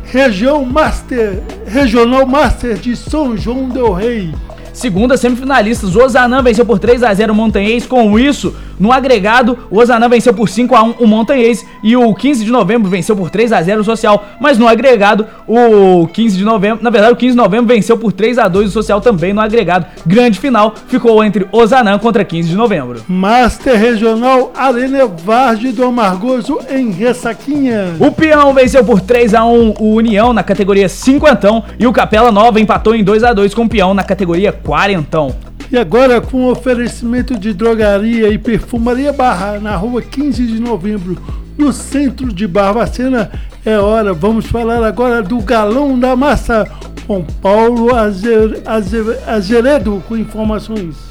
Regional Master de São João del Rei. Segunda semifinalistas, o Ozanam venceu por 3-0 o Montanhês. Com isso, no agregado, o Ozanam venceu por 5-1 o Montanhês e o 15 de novembro venceu por 3-0 o Social. Mas no agregado, o 15 de novembro venceu por 3-2 o Social também no agregado. Grande final ficou entre Ozanam contra 15 de novembro. Master Regional Arena Vargem do Amargoso em Ressaquinha. O Peão venceu por 3-1 o União na categoria 50 e o Capela Nova empatou em 2-2 com o Peão na categoria 40. E agora, com oferecimento de drogaria e perfumaria Barra, na rua 15 de novembro, no centro de Barbacena, é hora. Vamos falar agora do Galão da Massa, com Paulo Azeredo, com informações.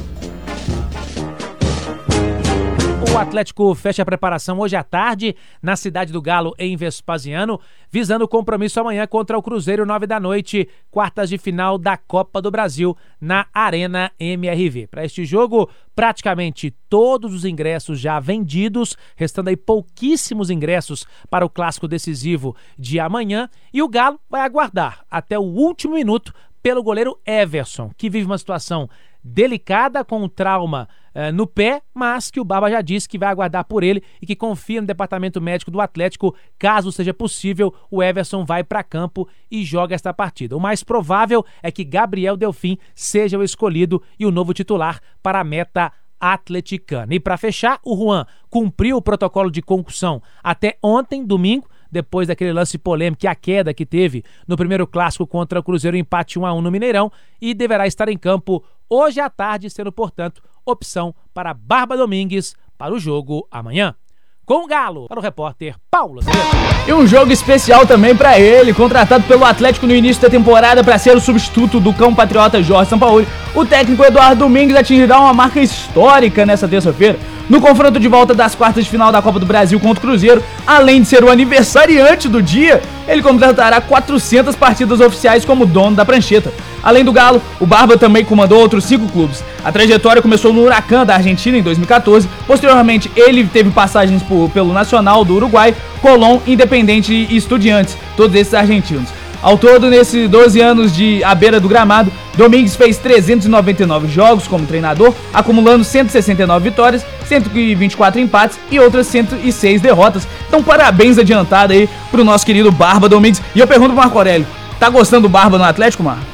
O Atlético fecha a preparação hoje à tarde na Cidade do Galo, em Vespasiano, visando o compromisso amanhã contra o Cruzeiro, 21h, quartas de final da Copa do Brasil, na Arena MRV. Para este jogo, praticamente todos os ingressos já vendidos, restando aí pouquíssimos ingressos para o clássico decisivo de amanhã, e o Galo vai aguardar até o último minuto pelo goleiro Everson, que vive uma situação delicada com um trauma no pé, mas que o Barba já disse que vai aguardar por ele e que confia no departamento médico do Atlético. Caso seja possível, o Everson vai para campo e joga esta partida. O mais provável é que Gabriel Delfim seja o escolhido e o novo titular para a meta atleticana. E para fechar, o Juan cumpriu o protocolo de concussão até ontem, domingo, depois daquele lance polêmico e a queda que teve no primeiro clássico contra o Cruzeiro, empate 1-1 no Mineirão, e deverá estar em campo hoje à tarde, sendo, portanto, opção para Barba Domingues para o jogo amanhã. com o Galo. Para o repórter Paulo Azevedo. E um jogo especial também pra ele, contratado pelo Atlético no início da temporada para ser o substituto do cão patriota Jorge Sampaoli. O técnico Eduardo Domingues atingirá uma marca histórica nessa terça-feira, no confronto de volta das quartas de final da Copa do Brasil contra o Cruzeiro. Além de ser o aniversariante do dia, ele completará 400 partidas oficiais como dono da prancheta. Além do Galo, o Barba também comandou outros 5 clubes. A trajetória começou no Huracan da Argentina em 2014. Posteriormente, ele teve passagens pelo Nacional do Uruguai, Colón, Independente e Estudiantes, todos esses argentinos. Ao todo, nesses 12 anos à beira do gramado, Domingues fez 399 jogos como treinador, acumulando 169 vitórias, 124 empates e outras 106 derrotas. Então, parabéns adiantado aí pro nosso querido Barba Domingues. E eu pergunto pro Marco Aurélio, tá gostando do Barba no Atlético, Marco?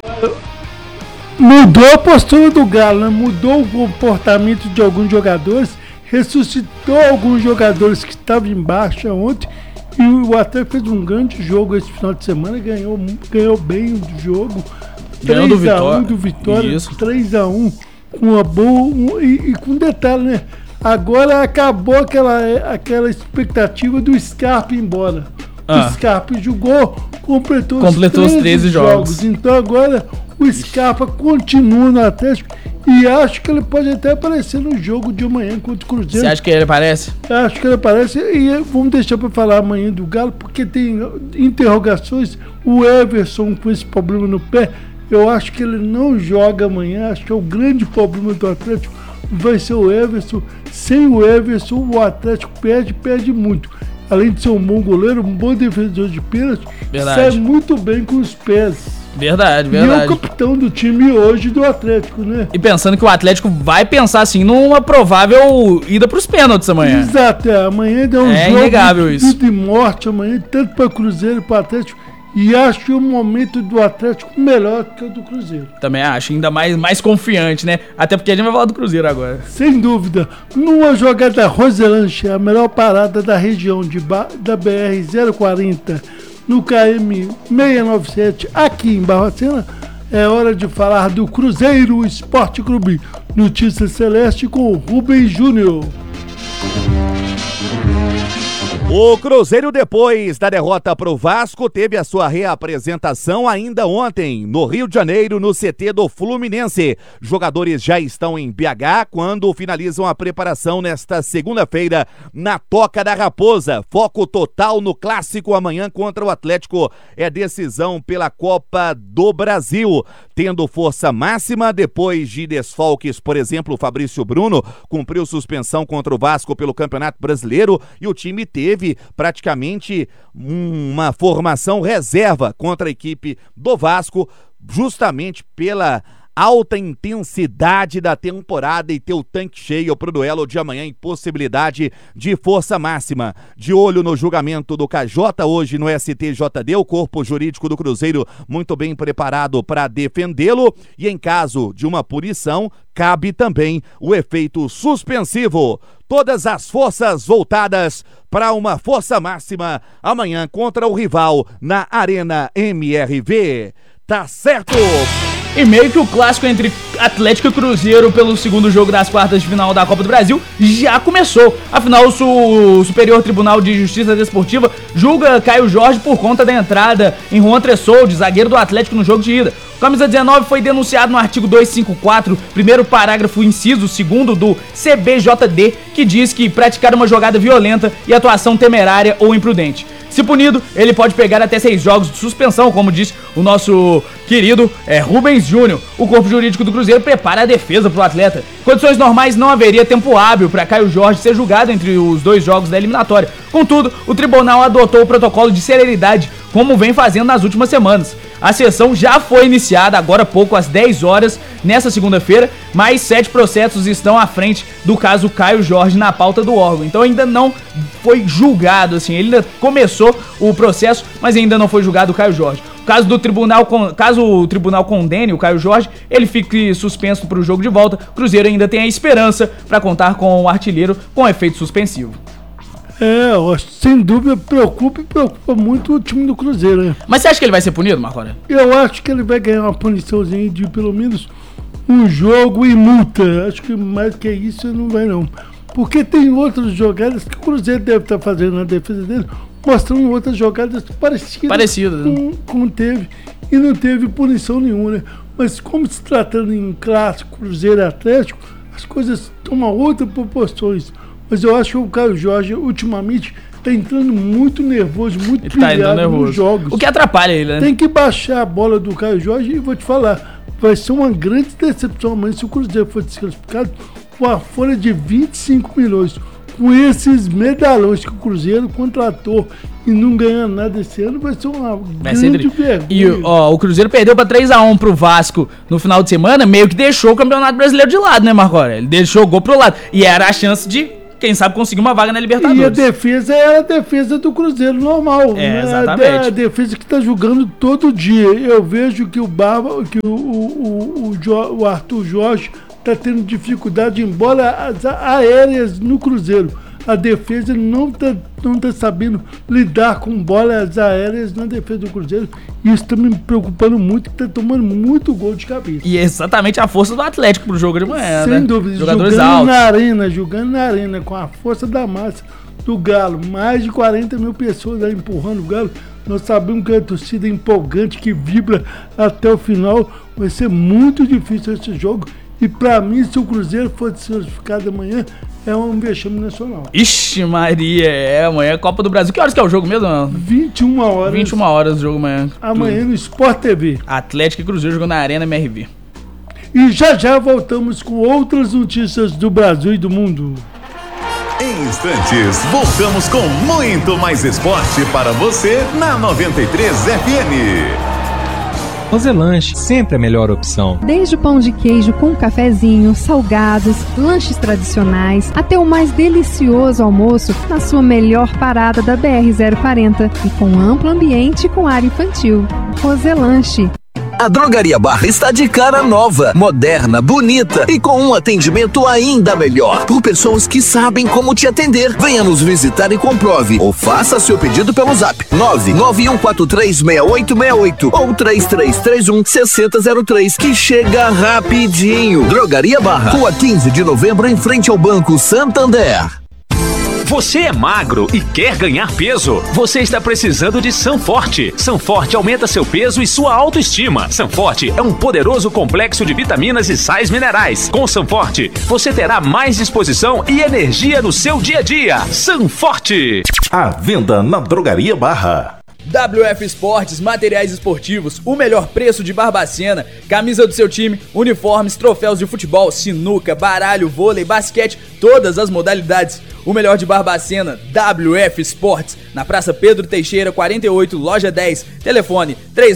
Mudou a postura do Galo, né? Mudou o comportamento de alguns jogadores, ressuscitou alguns jogadores que estavam em baixa ontem. E o Atlético fez um grande jogo esse final de semana, ganhou bem o jogo. 3x1 do Vitória, 3x1 com uma boa. E com detalhe, né? Agora acabou aquela expectativa do Scarpa ir embora. O Scarpa jogou, completou os 13 jogos. Então agora o Scarpa continua no Atlético. E acho que ele pode até aparecer no jogo de amanhã contra o Cruzeiro. Você acha que ele aparece? Acho que ele aparece. E vamos deixar para falar amanhã do Galo, porque tem interrogações. O Everson com esse problema no pé, eu acho que ele não joga amanhã. Acho que é o grande problema do Atlético. Vai ser o Everson. Sem o Everson, o Atlético perde muito. Além de ser um bom goleiro, um bom defensor de pênalti, sai muito bem com os pés. Verdade. E é o capitão do time hoje do Atlético, né? E pensando que o Atlético vai pensar assim numa provável ida pros pênaltis amanhã. Exato, amanhã é um jogo inegável isso. De morte amanhã, tanto para o Cruzeiro e para o Atlético. E acho que o momento do Atlético melhor que o do Cruzeiro. Também acho, ainda mais confiante, né? Até porque a gente vai falar do Cruzeiro agora. Sem dúvida. Numa jogada Roselanche, a melhor parada da região da BR-040, no KM 697, aqui em Barbacena, é hora de falar do Cruzeiro Esporte Clube. Notícia Celeste com o Rubens Júnior. O Cruzeiro, depois da derrota para o Vasco, teve a sua reapresentação ainda ontem, no Rio de Janeiro, no CT do Fluminense. Jogadores já estão em BH quando finalizam a preparação nesta segunda-feira na Toca da Raposa. Foco total no clássico amanhã contra o Atlético. É decisão pela Copa do Brasil. Tendo força máxima, depois de desfalques, por exemplo, o Fabrício Bruno cumpriu suspensão contra o Vasco pelo Campeonato Brasileiro e o time teve praticamente uma formação reserva contra a equipe do Vasco, justamente pela alta intensidade da temporada e ter o tanque cheio pro duelo de amanhã em possibilidade de força máxima. De olho no julgamento do KJ hoje no STJD, o corpo jurídico do Cruzeiro muito bem preparado para defendê-lo e em caso de uma punição, cabe também o efeito suspensivo. Todas as forças voltadas para uma força máxima amanhã contra o rival na Arena MRV. Tá certo? E meio que o clássico entre Atlético e Cruzeiro pelo segundo jogo das quartas de final da Copa do Brasil já começou. Afinal, o Superior Tribunal de Justiça Desportiva julga Caio Jorge por conta da entrada em Juan Tressoldi, zagueiro do Atlético, no jogo de ida. O camisa 19 foi denunciado no artigo 254, primeiro parágrafo inciso 2º do CBJD, que diz que praticar uma jogada violenta e atuação temerária ou imprudente. Se punido, ele pode pegar até 6 jogos de suspensão, como disse o nosso querido Rubens Júnior. O corpo jurídico do Cruzeiro prepara a defesa para o atleta. Em condições normais, não haveria tempo hábil para Caio Jorge ser julgado entre os 2 jogos da eliminatória. Contudo, o tribunal adotou o protocolo de celeridade, como vem fazendo nas últimas semanas. A sessão já foi iniciada agora há pouco, às 10 horas, nesta segunda-feira. Mais 7 processos estão à frente do caso Caio Jorge na pauta do órgão. Então ainda não foi julgado, assim, ele ainda começou o processo, mas ainda não foi julgado o Caio Jorge. Caso o tribunal condene o Caio Jorge, ele fique suspenso para o jogo de volta. O Cruzeiro ainda tem a esperança para contar com o artilheiro com efeito suspensivo. Sem dúvida preocupa muito o time do Cruzeiro, né? Mas você acha que ele vai ser punido, Marco Aurélio? Eu acho que ele vai ganhar uma puniçãozinha de pelo menos um jogo e multa. Acho que mais que isso não vai não. Porque tem outras jogadas que o Cruzeiro deve estar fazendo na defesa dele, mostrando outras jogadas parecidas com teve, e não teve punição nenhuma, né? Mas como se tratando em clássico, Cruzeiro e Atlético, as coisas tomam outras proporções. Mas eu acho que o Caio Jorge, ultimamente, tá entrando muito nervoso, muito pilhado nos jogos. O que atrapalha ele, né? Tem que baixar a bola do Caio Jorge e vou te falar, vai ser uma grande decepção amanhã se o Cruzeiro for desclassificado com a folha de 25 milhões. Com esses medalhões que o Cruzeiro contratou e não ganhando nada esse ano, vai ser uma grande vergonha. E o Cruzeiro perdeu pra 3-1 pro Vasco no final de semana, meio que deixou o Campeonato Brasileiro de lado, né, Marco Aurélio? Ele jogou pro lado. E era a chance de, quem sabe, conseguir uma vaga na Libertadores. E a defesa era a defesa do Cruzeiro normal. Né? Exatamente. A defesa que tá jogando todo dia. Eu vejo que o Arthur Jorge tá tendo dificuldade em bolas aéreas no Cruzeiro. A defesa não tá sabendo lidar com bolas aéreas na defesa do Cruzeiro. E isso tá me preocupando muito, que tá tomando muito gol de cabeça. E é exatamente a força do Atlético pro jogo de manhã, sem né? dúvida. Jogadores jogando altos. Jogando na arena, com a força da massa do Galo. Mais de 40 mil pessoas aí empurrando o Galo. Nós sabemos que é uma torcida empolgante, que vibra até o final. Vai ser muito difícil esse jogo. E pra mim, se o Cruzeiro for desclassificado amanhã, é um vexame nacional. Ixi, Maria, amanhã é Copa do Brasil. Que horas que é o jogo mesmo? 21 horas. 21 horas o jogo amanhã. Amanhã no Sport TV. Atlético e Cruzeiro jogando na Arena MRV. E já voltamos com outras notícias do Brasil e do mundo. Em instantes, voltamos com muito mais esporte para você na 93 FM. Roselanche, sempre a melhor opção. Desde o pão de queijo com cafezinho, salgados, lanches tradicionais, até o mais delicioso almoço na sua melhor parada da BR-040 e com amplo ambiente com área infantil. Roselanche. A Drogaria Barra está de cara nova, moderna, bonita e com um atendimento ainda melhor. Por pessoas que sabem como te atender. Venha nos visitar e comprove. Ou faça seu pedido pelo zap 991436868 ou 3331-6003, que chega rapidinho. Drogaria Barra, Rua 15 de Novembro, em frente ao Banco Santander. Você é magro e quer ganhar peso? Você está precisando de Sanforte. Sanforte aumenta seu peso e sua autoestima. Sanforte é um poderoso complexo de vitaminas e sais minerais. Com Sanforte, você terá mais disposição e energia no seu dia a dia. Sanforte. À venda na Drogaria Barra. WF Esportes, materiais esportivos, o melhor preço de Barbacena, camisa do seu time, uniformes, troféus de futebol, sinuca, baralho, vôlei, basquete, todas as modalidades. O melhor de Barbacena, WF Esportes, na Praça Pedro Teixeira, 48, loja 10, telefone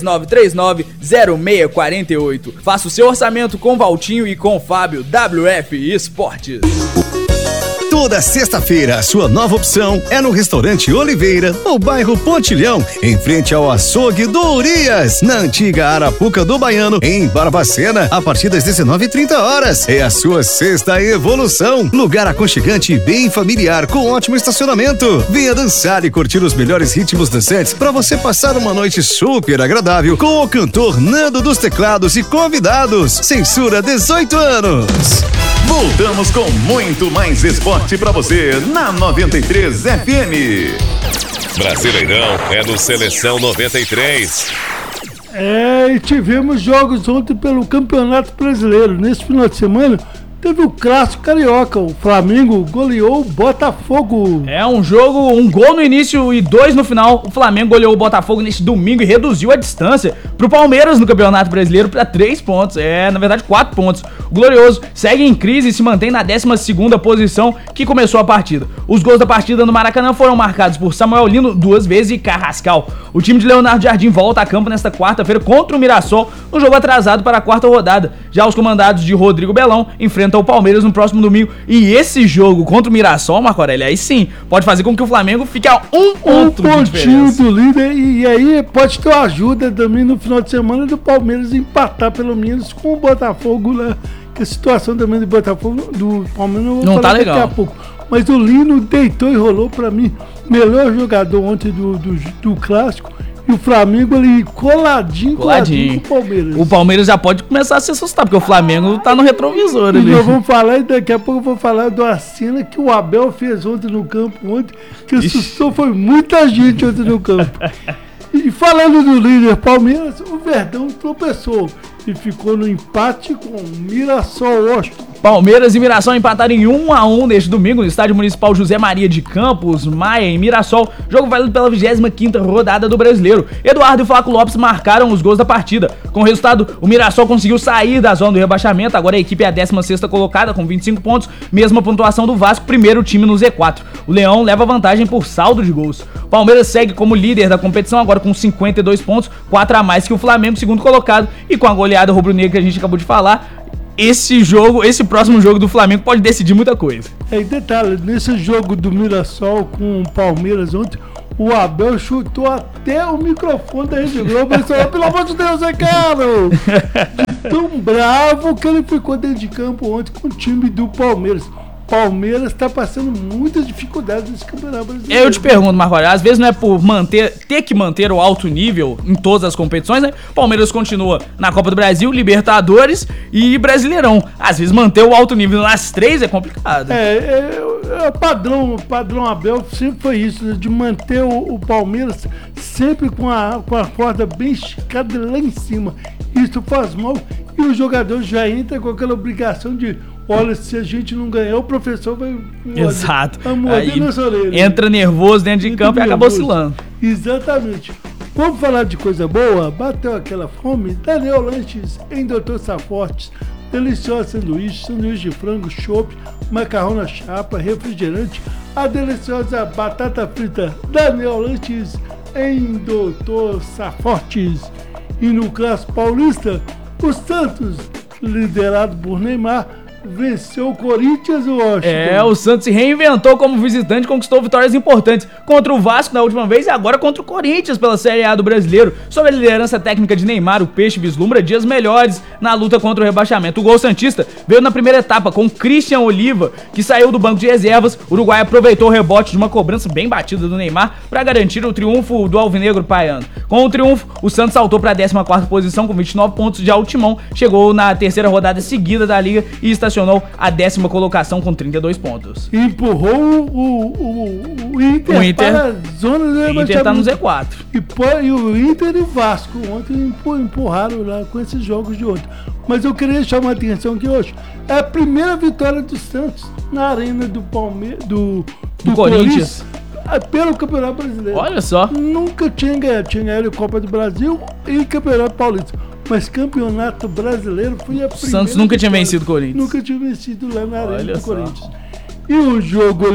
3939-0648. Faça o seu orçamento com Valtinho e com Fábio. WF Esportes. Toda sexta-feira, a sua nova opção é no Restaurante Oliveira, no bairro Pontilhão, em frente ao açougue do Urias, na antiga Arapuca do Baiano, em Barbacena, a partir das 19h30. É a sua sexta evolução. Lugar aconchegante e bem familiar, com ótimo estacionamento. Venha dançar e curtir os melhores ritmos dançantes para você passar uma noite super agradável com o cantor Nando dos Teclados e convidados. Censura 18 anos. Voltamos com muito mais esporte pra você na 93 FM. Brasileirão é do Seleção 93. E tivemos jogos ontem pelo Campeonato Brasileiro. Nesse final de semana teve o clássico carioca. O Flamengo goleou o Botafogo. É um jogo, um gol no início e 2 no final. O Flamengo goleou o Botafogo neste domingo e reduziu a distância pro Palmeiras no Campeonato Brasileiro para 3 pontos. Na verdade 4 pontos. O Glorioso segue em crise e se mantém na 12ª posição que começou a partida. Os gols da partida no Maracanã foram marcados por Samuel Lino 2 vezes e Carrascal. O time de Leonardo Jardim volta a campo nesta quarta-feira contra o Mirassol, no jogo atrasado para a 4ª rodada. Já os comandados de Rodrigo Belão enfrentam o Palmeiras no próximo domingo. E esse jogo contra o Mirassol, Marco Aurélio, aí sim, pode fazer com que o Flamengo fique a um pontinho do líder. E aí pode ter ajuda também no final de semana do Palmeiras empatar pelo menos com o Botafogo lá. Que a situação também do Botafogo, do Palmeiras, eu vou não falar tá legal daqui a pouco. Mas o Lino deitou e rolou pra mim. Melhor jogador ontem do clássico. E o Flamengo ali coladinho com o Palmeiras. O Palmeiras já pode começar a se assustar, porque o Flamengo tá no retrovisor ali. E nós vamos falar, e daqui a pouco eu vou falar de uma cena que o Abel fez ontem no campo, que assustou, foi muita gente ontem no campo. E falando do líder Palmeiras, o Verdão tropeçou e ficou no empate com o Mirassol Washington. Palmeiras e Mirassol empataram em 1-1 neste domingo no Estádio Municipal José Maria de Campos, Maia, em Mirassol. Jogo válido pela 25ª rodada do Brasileiro. Eduardo e Flaco Lopes marcaram os gols da partida. Com o resultado, o Mirassol conseguiu sair da zona do rebaixamento. Agora a equipe é a 16ª colocada com 25 pontos, mesma pontuação do Vasco, primeiro time no Z4. O Leão leva vantagem por saldo de gols. Palmeiras segue como líder da competição, agora com 52 pontos, 4 a mais que o Flamengo, segundo colocado, e com a goleada rubro-negra que a gente acabou de falar. Esse próximo jogo do Flamengo pode decidir muita coisa. E detalhe, nesse jogo do Mirassol com o Palmeiras ontem, o Abel chutou até o microfone da Rede Globo e falou, pelo amor de Deus, é caro! De tão bravo que ele ficou dentro de campo ontem com o time do Palmeiras. Palmeiras está passando muitas dificuldades nesse campeonato brasileiro. Eu te pergunto, Marco Aurélio, às vezes não é por ter que manter o alto nível em todas as competições, né? Palmeiras continua na Copa do Brasil, Libertadores e Brasileirão. Às vezes manter o alto nível nas três é complicado. O padrão Abel sempre foi isso, né? De manter o Palmeiras sempre com a corda bem esticada lá em cima. Isso faz mal e o jogador já entra com aquela obrigação de: olha, se a gente não ganhar, o professor vai... Exato. Vai morder nossa orelha. Entra nervoso dentro de campo e acaba oscilando. Exatamente. Vamos falar de coisa boa? Bateu aquela fome? Daniel Lanches em Doutor Safortes. Deliciosa sanduíche de frango, chopp, macarrão na chapa, refrigerante. A deliciosa batata frita. Daniel Lanches em Doutor Safortes. E no Clássico Paulista, o Santos, liderado por Neymar, venceu o Corinthians, Washington. O Santos se reinventou como visitante, conquistou vitórias importantes contra o Vasco na última vez e agora contra o Corinthians pela Série A do Brasileiro. Sob a liderança técnica de Neymar, o Peixe vislumbra dias melhores na luta contra o rebaixamento. O gol santista veio na primeira etapa com Christian Oliva, que saiu do banco de reservas. O Uruguai aproveitou o rebote de uma cobrança bem batida do Neymar para garantir o triunfo do alvinegro paiano. Com o triunfo, o Santos saltou para a 14ª posição com 29 pontos. Já o Timão chegou na terceira rodada seguida da Liga e estacionou a 10ª colocação com 32 pontos. Empurrou o Inter para a zona do rebaixamento. O Inter tá no Z4. E o Inter e o Vasco ontem empurraram lá com esses jogos de ontem. Mas eu queria chamar a atenção que hoje é a primeira vitória do Santos na arena do Palmeiras, do Corinthians. Pelo Campeonato Brasileiro. Olha só. Nunca tinha ganhado Copa do Brasil e Campeonato Paulista. Mas Campeonato Brasileiro foi a primeira. Santos nunca tinha vencido o Corinthians. Nunca tinha vencido lá na arena do Corinthians. E um jogo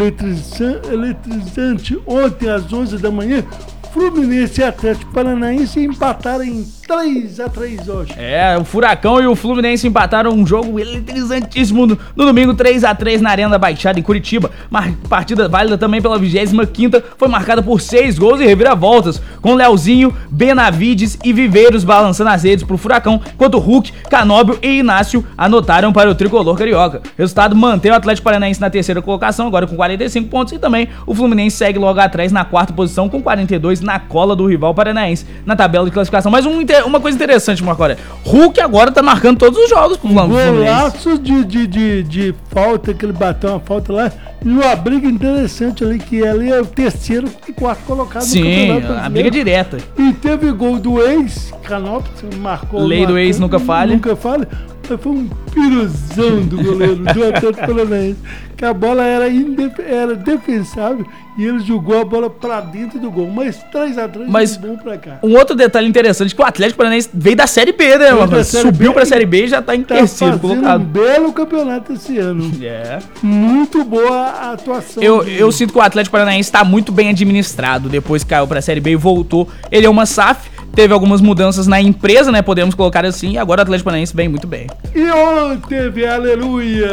eletrizante ontem às 11 da manhã. Fluminense e Atlético Paranaense empataram em 3-3 hoje. O Furacão e o Fluminense empataram um jogo eletrizantíssimo no domingo, 3-3 na Arena da Baixada em Curitiba. Partida válida também pela 25ª, foi marcada por 6 gols e reviravoltas, com Leozinho, Benavides e Viveiros balançando as redes pro Furacão, enquanto Hulk, Canóbio e Inácio anotaram para o tricolor carioca. O resultado mantém o Atlético Paranaense na terceira colocação, agora com 45 pontos, e também o Fluminense segue logo atrás na 4ª posição com 42 na cola do rival paranaense na tabela de classificação. Mas uma coisa interessante, Marco Aurélio, Hulk agora tá marcando todos os jogos pro Fluminense. Golaço de falta, que ele bateu uma falta lá, e uma briga interessante ali, que ali é o terceiro e quarto colocado no Campeonato Brasileiro. Sim, a briga direta. E teve gol do ex, Canopes, marcou. Lei do ex nunca falha. Nunca falha. Foi um piruzão do goleiro do Atlético Paranaense, que a bola era defensável e ele jogou a bola pra dentro do gol, mas 3-3 bom pra cá. Um outro detalhe interessante, que o Atlético Paranaense veio da Série B, né, mano? Subiu pra Série B e já tá em terceiro colocado. Um belo campeonato esse ano. Muito boa a atuação. Eu sinto que o Atlético Paranaense tá muito bem administrado, depois que caiu pra Série B e voltou. Ele é uma SAF, teve algumas mudanças na empresa, né, podemos colocar assim, e agora o Atlético Paranaense vem muito bem. E ontem teve, aleluia,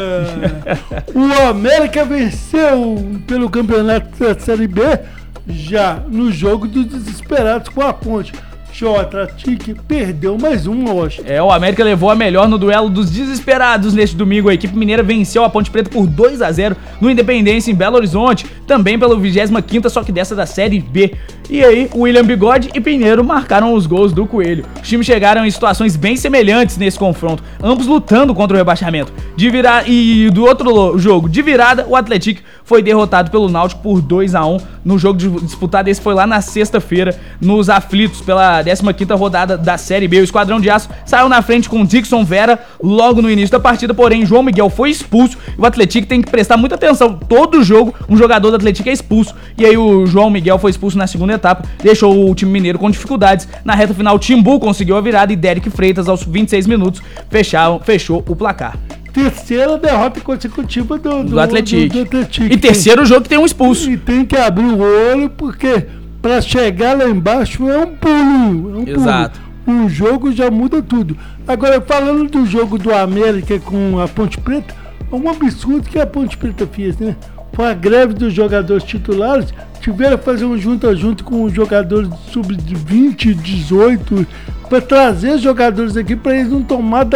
o América venceu pelo campeonato da Série B, já no jogo dos desesperados com a Ponte. o Atlético perdeu mais um, Rocha. O América levou a melhor no duelo dos desesperados neste domingo. A equipe mineira venceu a Ponte Preta por 2-0 no Independência em Belo Horizonte, também pela 25ª, só que dessa da Série B. E aí, William Bigode e Pinheiro marcaram os gols do Coelho. Os times chegaram em situações bem semelhantes nesse confronto, ambos lutando contra o rebaixamento. E do outro jogo, de virada, o Atlético foi derrotado pelo Náutico por 2-1 no jogo disputado. Esse foi lá na sexta-feira, nos aflitos pela 15ª rodada da Série B. O Esquadrão de Aço saiu na frente com Dixon Vera logo no início da partida, porém João Miguel foi expulso. O Atlético tem que prestar muita atenção. Todo jogo, um jogador do Atlético é expulso. E aí o João Miguel foi expulso na segunda etapa, deixou o time mineiro com dificuldades. Na reta final, Timbu conseguiu a virada e Derek Freitas, aos 26 minutos, fechou o placar. Terceira derrota consecutiva do Atlético. E terceiro jogo que tem um expulso. E tem que abrir o olho, porque pra chegar lá embaixo é um pulo. Exato. Um jogo já muda tudo. Agora, falando do jogo do América com a Ponte Preta, é um absurdo que a Ponte Preta fez, né? Com a greve dos jogadores titulares, tiveram que fazer um junto a junto com os jogadores sub-20, 18, para trazer jogadores aqui para eles não tomar